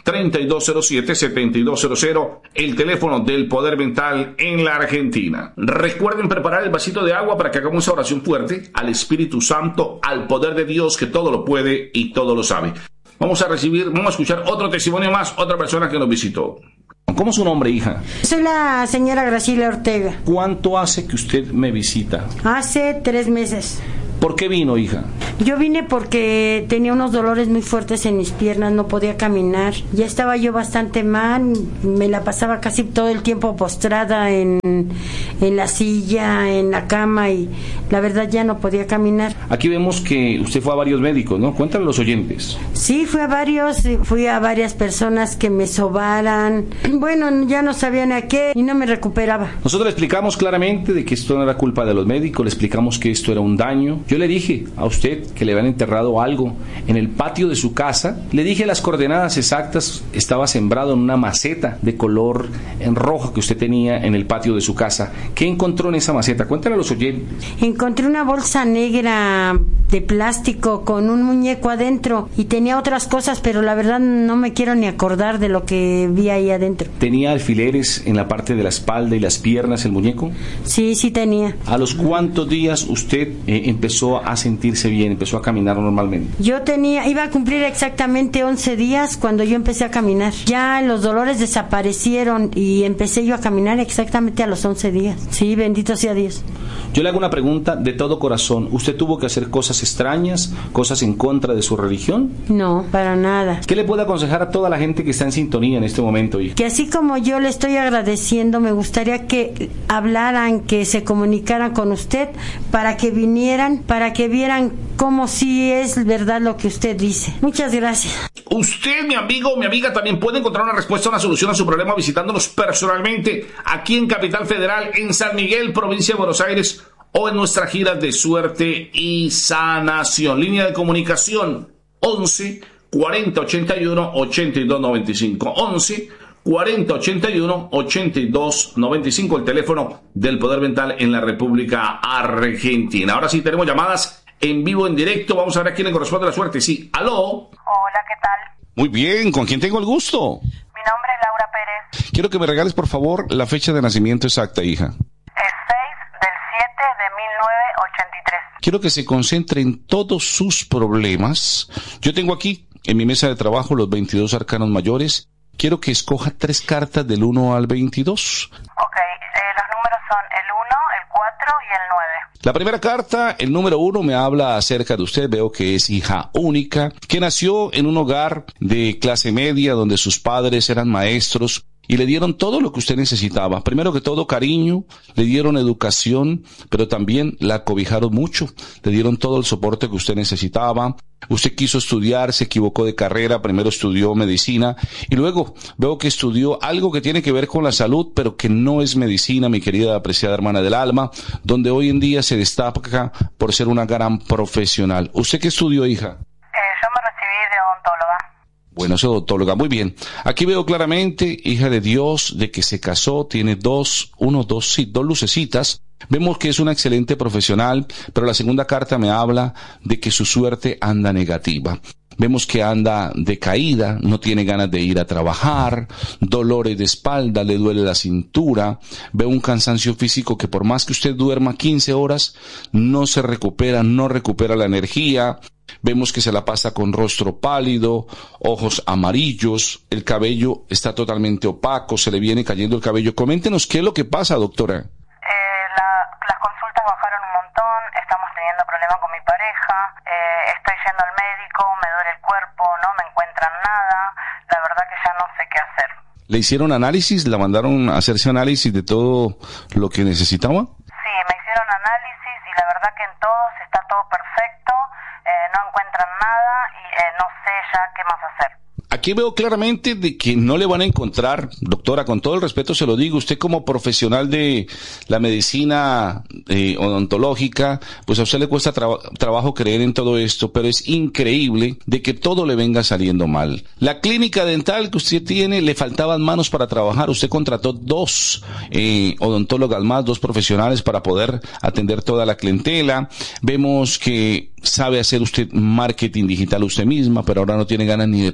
C: treinta y dos cero siete, setenta y dos cero cero, el teléfono del Poder Mental en la Argentina. Recuerden preparar el vasito de agua para que hagamos esa oración fuerte al Espíritu Santo, al poder de Dios que todo lo puede y todo lo sabe. Vamos a recibir, vamos a escuchar otro testimonio más, otra persona que nos visitó.
B: ¿Cómo es su nombre, hija?
K: Soy la señora Graciela Ortega.
B: ¿Cuánto hace que usted me visita?
K: Hace tres meses.
B: ¿Por qué vino, hija?
K: Yo vine porque tenía unos dolores muy fuertes en mis piernas, no podía caminar. Ya estaba yo bastante mal, me la pasaba casi todo el tiempo postrada en, en la silla, en la cama, y la verdad ya no podía caminar.
B: Aquí vemos que usted fue a varios médicos, ¿no? Cuéntale a los oyentes.
K: Sí, fui a varios, fui a varias personas que me sobaran. Bueno, ya no sabían a qué y no me recuperaba.
B: Nosotros le explicamos claramente de que esto no era culpa de los médicos, le explicamos que esto era un daño. Yo le dije a usted que le habían enterrado algo en el patio de su casa. Le dije las coordenadas exactas. Estaba sembrado en una maceta de color en rojo que usted tenía en el patio de su casa. ¿Qué encontró en esa maceta? Cuéntale a los oyentes.
K: Encontré una bolsa negra de plástico con un muñeco adentro y tenía otras cosas, pero la verdad no me quiero ni acordar de lo que vi ahí adentro.
B: ¿Tenía alfileres en la parte de la espalda y las piernas el muñeco?
K: Sí, sí tenía.
B: ¿A los cuántos días usted eh, empezó a sentirse bien, empezó a caminar normalmente?
K: Yo tenía, iba a cumplir exactamente once días cuando yo empecé a caminar. Ya los dolores desaparecieron y empecé yo a caminar exactamente a los once días. Sí, bendito sea Dios.
B: Yo le hago una pregunta de todo corazón. ¿Usted tuvo que hacer cosas extrañas, cosas en contra de su religión?
K: No, para nada.
B: ¿Qué le puede aconsejar a toda la gente que está en sintonía en este momento, hija?
K: Que así como yo le estoy agradeciendo, me gustaría que hablaran, que se comunicaran con usted para que vinieran, para que vieran cómo sí es verdad lo que usted dice. Muchas gracias.
C: Usted, mi amigo o mi amiga, también puede encontrar una respuesta, una solución a su problema visitándonos personalmente aquí en Capital Federal, en San Miguel, provincia de Buenos Aires, o en nuestra gira de suerte y sanación. Línea de comunicación once cuarenta ochenta y uno ochenta y dos noventa y cinco. once cuarenta ochenta y uno ochenta y dos noventa y cinco, el teléfono del Poder Mental en la República Argentina. Ahora sí tenemos llamadas en vivo, en directo. Vamos a ver a quién le corresponde la suerte. Sí, aló.
E: Hola, ¿qué tal?
B: Muy bien, ¿con quién tengo el gusto?
E: Mi nombre es Laura Pérez.
B: Quiero que me regales, por favor, la fecha de nacimiento exacta, hija.
E: Es seis del siete de mil novecientos ochenta y tres.
B: Quiero que se concentre en todos sus problemas. Yo tengo aquí, en mi mesa de trabajo, los veintidós arcanos mayores. Quiero que escoja tres cartas del uno al veintidós.
E: Ok, eh, los números son el uno, el cuatro y el nueve.
B: La primera carta, el número uno, me habla acerca de usted. Veo que es hija única, que nació en un hogar de clase media donde sus padres eran maestros y le dieron todo lo que usted necesitaba. Primero que todo, cariño, le dieron educación, pero también la acobijaron mucho. Le dieron todo el soporte que usted necesitaba. Usted quiso estudiar, se equivocó de carrera, primero estudió medicina y luego veo que estudió algo que tiene que ver con la salud, pero que no es medicina, mi querida apreciada hermana del alma, donde hoy en día se destaca por ser una gran profesional. ¿Usted qué estudió, hija?
E: Eh, yo me recibí de odontóloga.
B: Bueno, soy odontóloga, muy bien. Aquí veo claramente, hija de Dios, de que se casó, tiene dos, uno, dos, sí, dos lucecitas. Vemos que es una excelente profesional, pero la segunda carta me habla de que su suerte anda negativa. Vemos que anda decaída, no tiene ganas de ir a trabajar, dolores de espalda, le duele la cintura, veo un cansancio físico que por más que usted duerma quince horas, no se recupera, no recupera la energía. Vemos que se la pasa con rostro pálido, ojos amarillos, el cabello está totalmente opaco, se le viene cayendo el cabello. Coméntenos qué es lo que pasa, doctora.
E: Las consultas bajaron un montón, estamos teniendo problemas con mi pareja, eh, estoy yendo al médico, me duele el cuerpo, no me encuentran nada, la verdad que ya no sé qué hacer.
B: ¿Le hicieron análisis? ¿La mandaron a hacerse análisis de todo lo que necesitaba?
E: Sí, me hicieron análisis y la verdad que en todos está todo perfecto, eh, no encuentran nada y eh, no sé ya qué más hacer.
B: Aquí veo claramente de que no le van a encontrar, doctora, con todo el respeto se lo digo, usted como profesional de la medicina eh, odontológica, pues a usted le cuesta tra- trabajo creer en todo esto, pero es increíble de que todo le venga saliendo mal. La clínica dental que usted tiene, le faltaban manos para trabajar, usted contrató dos eh, odontólogas más, dos profesionales para poder atender toda la clientela. Vemos que sabe hacer usted marketing digital usted misma, pero ahora no tiene ganas ni de publicar.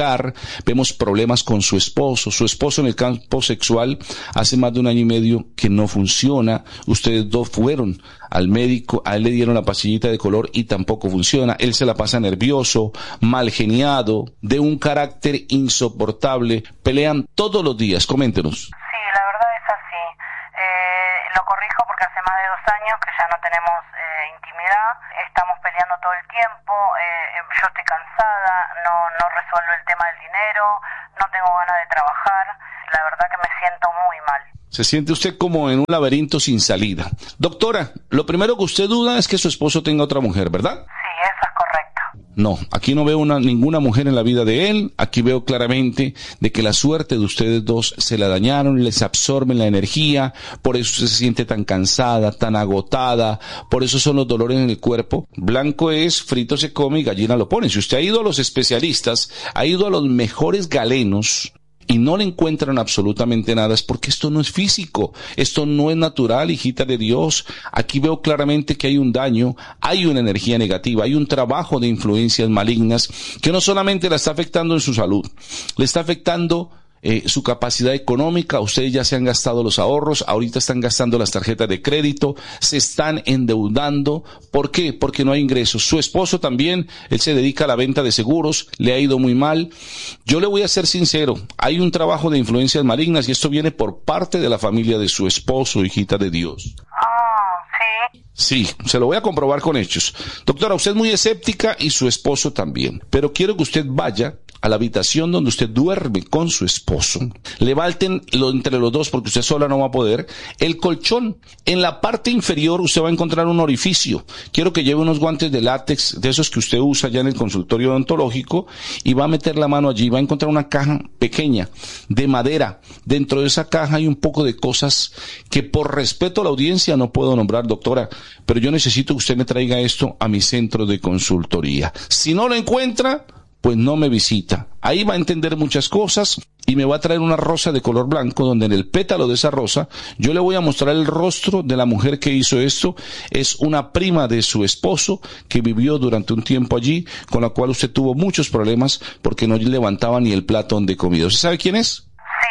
B: hablar, vemos problemas con su esposo, su esposo en el campo sexual hace más de un año y medio que no funciona, ustedes dos fueron al médico, a él le dieron la pastillita de color y tampoco funciona, él se la pasa nervioso, mal geniado, de un carácter insoportable, pelean todos los días, coméntenos.
E: Sí, la verdad es así, eh, lo corrijo porque hace más de dos años que ya no tenemos eh, intimidad, estamos peleando todo el tiempo, eh, yo estoy cansada, no, no resuelvo el tema del dinero, no tengo ganas de trabajar, la verdad que me siento muy mal.
B: Se siente usted como en un laberinto sin salida. Doctora, lo primero que usted duda es que su esposo tenga otra mujer, ¿verdad?
E: Sí, eso es correcto.
B: No, aquí no veo una, ninguna mujer en la vida de él, aquí veo claramente de que la suerte de ustedes dos se la dañaron, les absorben la energía, por eso usted se siente tan cansada, tan agotada, por eso son los dolores en el cuerpo. Blanco es, frito se come y gallina lo pone. Si usted ha ido a los especialistas, ha ido a los mejores galenos, y no le encuentran absolutamente nada, es porque esto no es físico, esto no es natural, hijita de Dios. Aquí veo claramente que hay un daño, hay una energía negativa, hay un trabajo de influencias malignas que no solamente la está afectando en su salud, le está afectando Eh, su capacidad económica. Ustedes ya se han gastado los ahorros, ahorita están gastando las tarjetas de crédito, se están endeudando. ¿Por qué? Porque no hay ingresos. Su esposo también, él se dedica a la venta de seguros, le ha ido muy mal. Yo le voy a ser sincero, hay un trabajo de influencias malignas y esto viene por parte de la familia de su esposo, hijita de Dios.
E: Ah, sí.
B: Sí, se lo voy a comprobar con hechos. Doctora, usted es muy escéptica y su esposo también, pero quiero que usted vaya a la habitación donde usted duerme con su esposo. Levanten lo entre los dos porque usted sola no va a poder. El colchón, en la parte inferior usted va a encontrar un orificio. Quiero que lleve unos guantes de látex, de esos que usted usa ya en el consultorio odontológico, y va a meter la mano allí. Va a encontrar una caja pequeña de madera. Dentro de esa caja hay un poco de cosas que por respeto a la audiencia no puedo nombrar, doctora, pero yo necesito que usted me traiga esto a mi centro de consultoría. Si no lo encuentra, pues no me visita. Ahí va a entender muchas cosas y me va a traer una rosa de color blanco donde en el pétalo de esa rosa yo le voy a mostrar el rostro de la mujer que hizo esto. Es una prima de su esposo que vivió durante un tiempo allí, con la cual usted tuvo muchos problemas porque no levantaba ni el plato donde comió. ¿Usted sabe quién es?
E: Sí,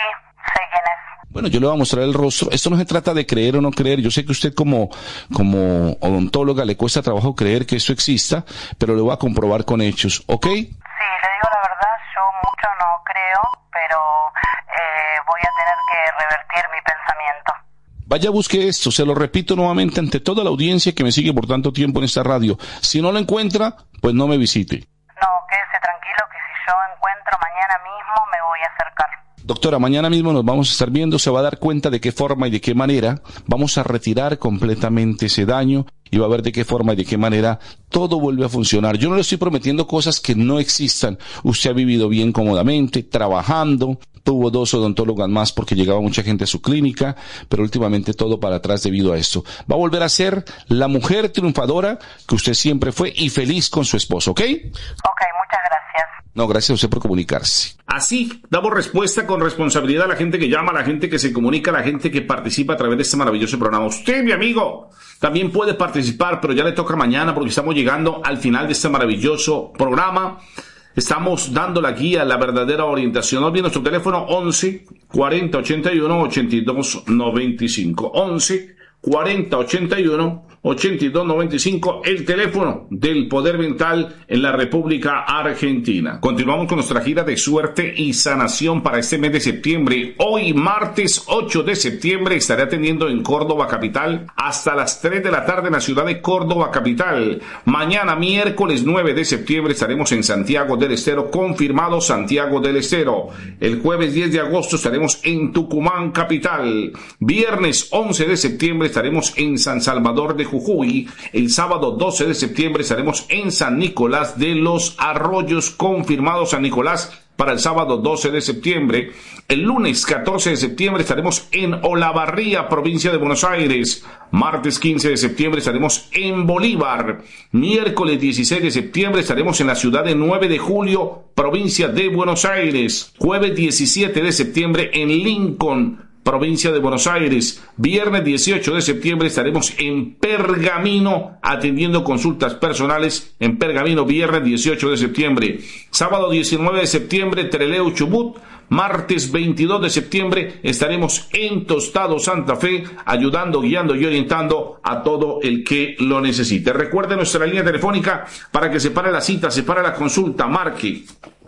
E: sé quién es.
B: Bueno, yo le voy a mostrar el rostro. Esto no se trata de creer o no creer. Yo sé que usted como, como odontóloga le cuesta trabajo creer que esto exista, pero le voy a comprobar con hechos, ¿ok?
E: Sí, le digo la verdad, yo mucho no creo, pero eh, voy a tener que revertir mi pensamiento.
B: Vaya, busque esto, se lo repito nuevamente ante toda la audiencia que me sigue por tanto tiempo en esta radio. Si no lo encuentra, pues no me visite.
E: No, quédese tranquilo que si yo encuentro mañana mismo me voy a acercar.
B: Doctora, mañana mismo nos vamos a estar viendo, se va a dar cuenta de qué forma y de qué manera vamos a retirar completamente ese daño y va a ver de qué forma y de qué manera todo vuelve a funcionar. Yo no le estoy prometiendo cosas que no existan. Usted ha vivido bien cómodamente, trabajando, tuvo dos odontólogas más porque llegaba mucha gente a su clínica, pero últimamente todo para atrás debido a esto. Va a volver a ser la mujer triunfadora que usted siempre fue y feliz con su esposo, ¿ok?
E: Ok, muchas gracias.
B: No, gracias a usted por comunicarse.
C: Así damos respuesta con responsabilidad a la gente que llama, a la gente que se comunica, a la gente que participa a través de este maravilloso programa. Usted, mi amigo, también puede participar, pero ya le toca mañana porque estamos llegando al final de este maravilloso programa. Estamos dando la guía, la verdadera orientación. No olviden nuestro teléfono once cuarenta ochenta y uno ochenta y dos noventa y cinco. once cuarenta ochenta y uno ochenta y dos noventa y cinco, el teléfono del Poder Mental en la República Argentina. Continuamos con nuestra gira de suerte y sanación para este mes de septiembre. Hoy, martes ocho de septiembre, estaré atendiendo en Córdoba Capital hasta las tres de la tarde en la ciudad de Córdoba Capital. Mañana, miércoles nueve de septiembre, estaremos en Santiago del Estero, confirmado Santiago del Estero. El jueves diez de agosto estaremos en Tucumán Capital. Viernes once de septiembre estaremos en San Salvador de Jujuy. El sábado doce de septiembre estaremos en San Nicolás de los Arroyos, confirmado San Nicolás para el sábado doce de septiembre. El lunes catorce de septiembre estaremos en Olavarría, provincia de Buenos Aires. Martes quince de septiembre estaremos en Bolívar. Miércoles dieciséis de septiembre estaremos en la ciudad de nueve de julio, provincia de Buenos Aires. Jueves diecisiete de septiembre en Lincoln, provincia de Buenos Aires. Viernes dieciocho de septiembre estaremos en Pergamino atendiendo consultas personales en Pergamino, viernes dieciocho de septiembre. Sábado diecinueve de septiembre, Trelew, Chubut. Martes veintidós de septiembre estaremos en Tostado, Santa Fe, ayudando, guiando y orientando a todo el que lo necesite. Recuerde nuestra línea telefónica para que separe la cita, separe la consulta, marque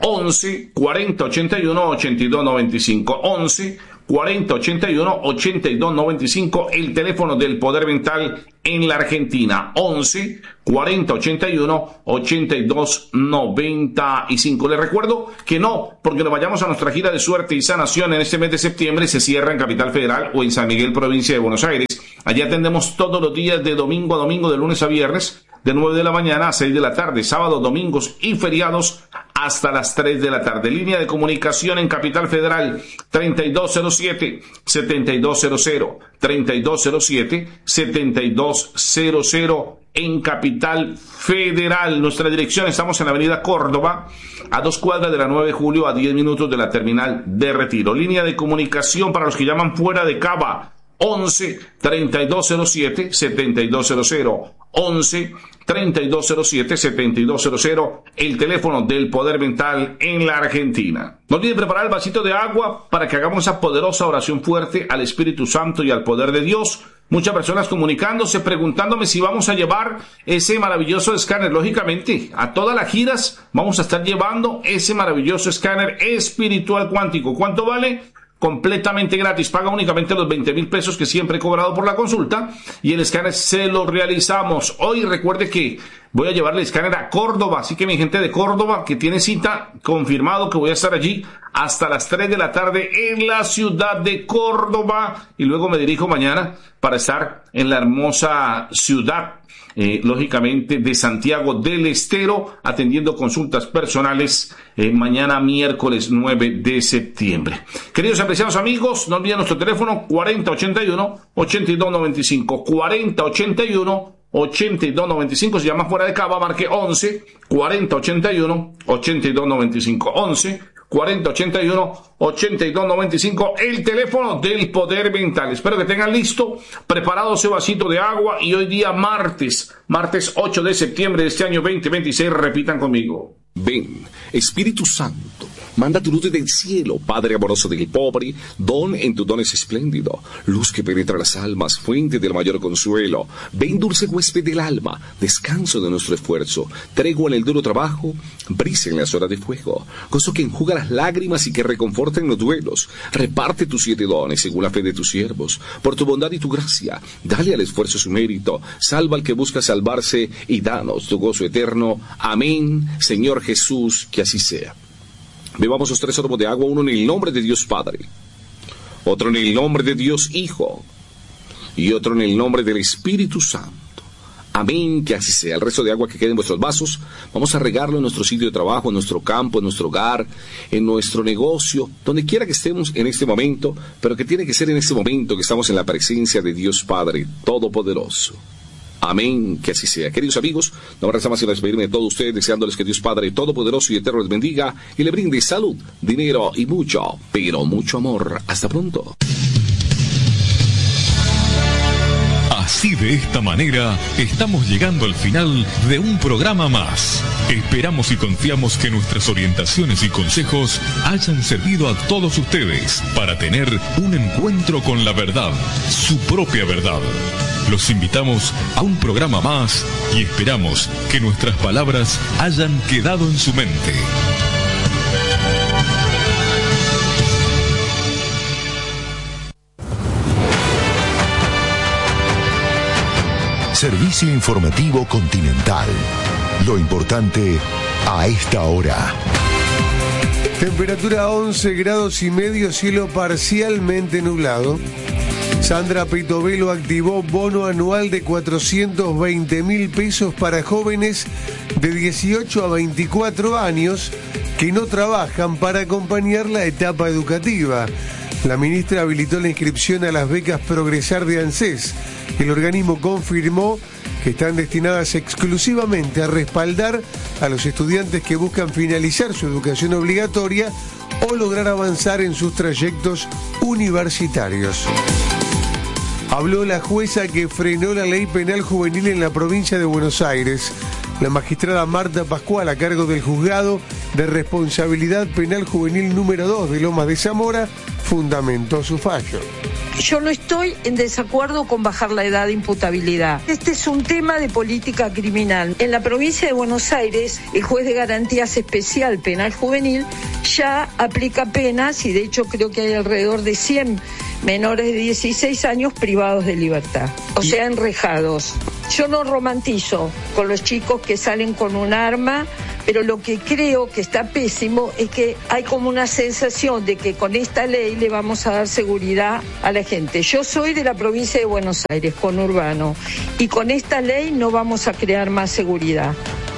C: once cuarenta ochenta y uno ochenta y dos noventa y cinco, once cuarenta ochenta y uno ochenta y dos noventa y cinco, el teléfono del Poder Mental en la Argentina, once cuarenta ochenta y uno ochenta y dos noventa y cinco. Les recuerdo que no, porque nos vayamos a nuestra gira de suerte y sanación en este mes de septiembre, se cierra en Capital Federal o en San Miguel, provincia de Buenos Aires. Allí atendemos todos los días de domingo a domingo, de lunes a viernes, de nueve de la mañana a seis de la tarde, sábados, domingos y feriados hasta las tres de la tarde. Línea de comunicación en Capital Federal, treinta y dos cero siete, setenta y dos cero cero, treinta y dos cero siete, setenta y dos cero cero en Capital Federal. Nuestra dirección, estamos en la avenida Córdoba, a dos cuadras de la nueve de julio, a diez minutos de la terminal de Retiro. Línea de comunicación para los que llaman fuera de Cava, once treinta y dos cero siete, setenta y dos cero cero, once treinta y dos cero siete, setenta y dos cero cero, el teléfono del Poder Mental en la Argentina. No olviden preparar el vasito de agua para que hagamos esa poderosa oración fuerte al Espíritu Santo y al poder de Dios. Muchas personas comunicándose, preguntándome si vamos a llevar ese maravilloso escáner. Lógicamente, a todas las giras vamos a estar llevando ese maravilloso escáner espiritual cuántico. ¿Cuánto vale? Completamente gratis, paga únicamente los veinte mil pesos que siempre he cobrado por la consulta y el escáner se lo realizamos. Hoy recuerde que voy a llevarle el escáner a Córdoba, así que mi gente de Córdoba que tiene cita, confirmado que voy a estar allí hasta las tres de la tarde en la ciudad de Córdoba y luego me dirijo mañana para estar en la hermosa ciudad Eh, lógicamente de Santiago del Estero, atendiendo consultas personales eh, mañana miércoles nueve de septiembre. Queridos y apreciados amigos, no olviden nuestro teléfono cuarenta ochenta y uno ochenta y dos noventa y cinco, cuarenta ochenta y uno ochenta y dos noventa y cinco. Si llama fuera de Cava, marque once cuarenta ochenta y uno ochenta y dos noventa y cinco, once cuarenta ochenta y uno ochenta y dos noventa y cinco, el teléfono del Poder Mental. Espero que tengan listo, preparado ese vasito de agua y hoy día martes, martes ocho de septiembre de este año veinte veintiséis, repitan conmigo.
L: Ven, Espíritu Santo, manda tu luz desde el cielo, Padre amoroso del pobre, don en tu don es espléndido, luz que penetra las almas, fuente del mayor consuelo. Ven, dulce huésped del alma, descanso de nuestro esfuerzo, tregua en el duro trabajo, brisa en las horas de fuego, gozo que enjuga las lágrimas y que reconforta en los duelos. Reparte tus siete dones según la fe de tus siervos, por tu bondad y tu gracia, dale al esfuerzo su mérito, salva al que busca salvarse y danos tu gozo eterno. Amén, Señor Jesús, que así sea. Bebamos los tres sorbos de agua, uno en el nombre de Dios Padre, otro en el nombre de Dios Hijo y otro en el nombre del Espíritu Santo. Amén, que así sea. El resto de agua que quede en vuestros vasos, vamos a regarlo en nuestro sitio de trabajo, en nuestro campo, en nuestro hogar, en nuestro negocio, donde quiera que estemos en este momento, pero que tiene que ser en este momento que estamos en la presencia de Dios Padre Todopoderoso. Amén, que así sea. Queridos amigos, no me resta más que despedirme de todos ustedes, deseándoles que Dios Padre Todopoderoso y Eterno les bendiga y le brinde salud, dinero y mucho, pero mucho amor. Hasta pronto.
M: Así, de esta manera, estamos llegando al final de un programa más. Esperamos y confiamos que nuestras orientaciones y consejos hayan servido a todos ustedes para tener un encuentro con la verdad, su propia verdad. Los invitamos a un programa más y esperamos que nuestras palabras hayan quedado en su mente.
N: Servicio Informativo Continental. Lo importante a esta hora.
O: Temperatura once grados y medio, cielo parcialmente nublado. Sandra Pitovelo activó bono anual de cuatrocientos veinte mil pesos para jóvenes de dieciocho a veinticuatro años que no trabajan para acompañar la etapa educativa. La ministra habilitó la inscripción a las becas Progresar de ANSES. El organismo confirmó que están destinadas exclusivamente a respaldar a los estudiantes que buscan finalizar su educación obligatoria o lograr avanzar en sus trayectos universitarios. Habló la jueza que frenó la ley penal juvenil en la provincia de Buenos Aires. La magistrada Marta Pascual, a cargo del Juzgado de Responsabilidad Penal Juvenil número dos de Lomas de Zamora, fundamentó su fallo.
P: Yo no estoy en desacuerdo con bajar la edad de imputabilidad. Este es un tema de política criminal. En la provincia de Buenos Aires, el juez de garantías especial penal juvenil ya aplica penas y de hecho creo que hay alrededor de cien menores de dieciséis años privados de libertad, o sea, enrejados. Yo no romantizo con los chicos que salen con un arma, pero lo que creo que está pésimo es que hay como una sensación de que con esta ley le vamos a dar seguridad a la gente. Yo soy de la provincia de Buenos Aires, conurbano, y con esta ley no vamos a crear más seguridad.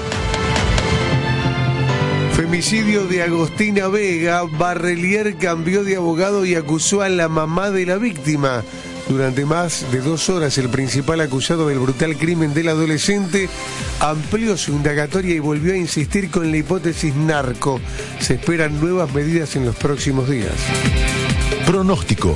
O: Femicidio de Agostina Vega. Barrelier cambió de abogado y acusó a la mamá de la víctima. Durante más de dos horas, el principal acusado del brutal crimen del adolescente amplió su indagatoria y volvió a insistir con la hipótesis narco. Se esperan nuevas medidas en los próximos días.
N: Pronóstico.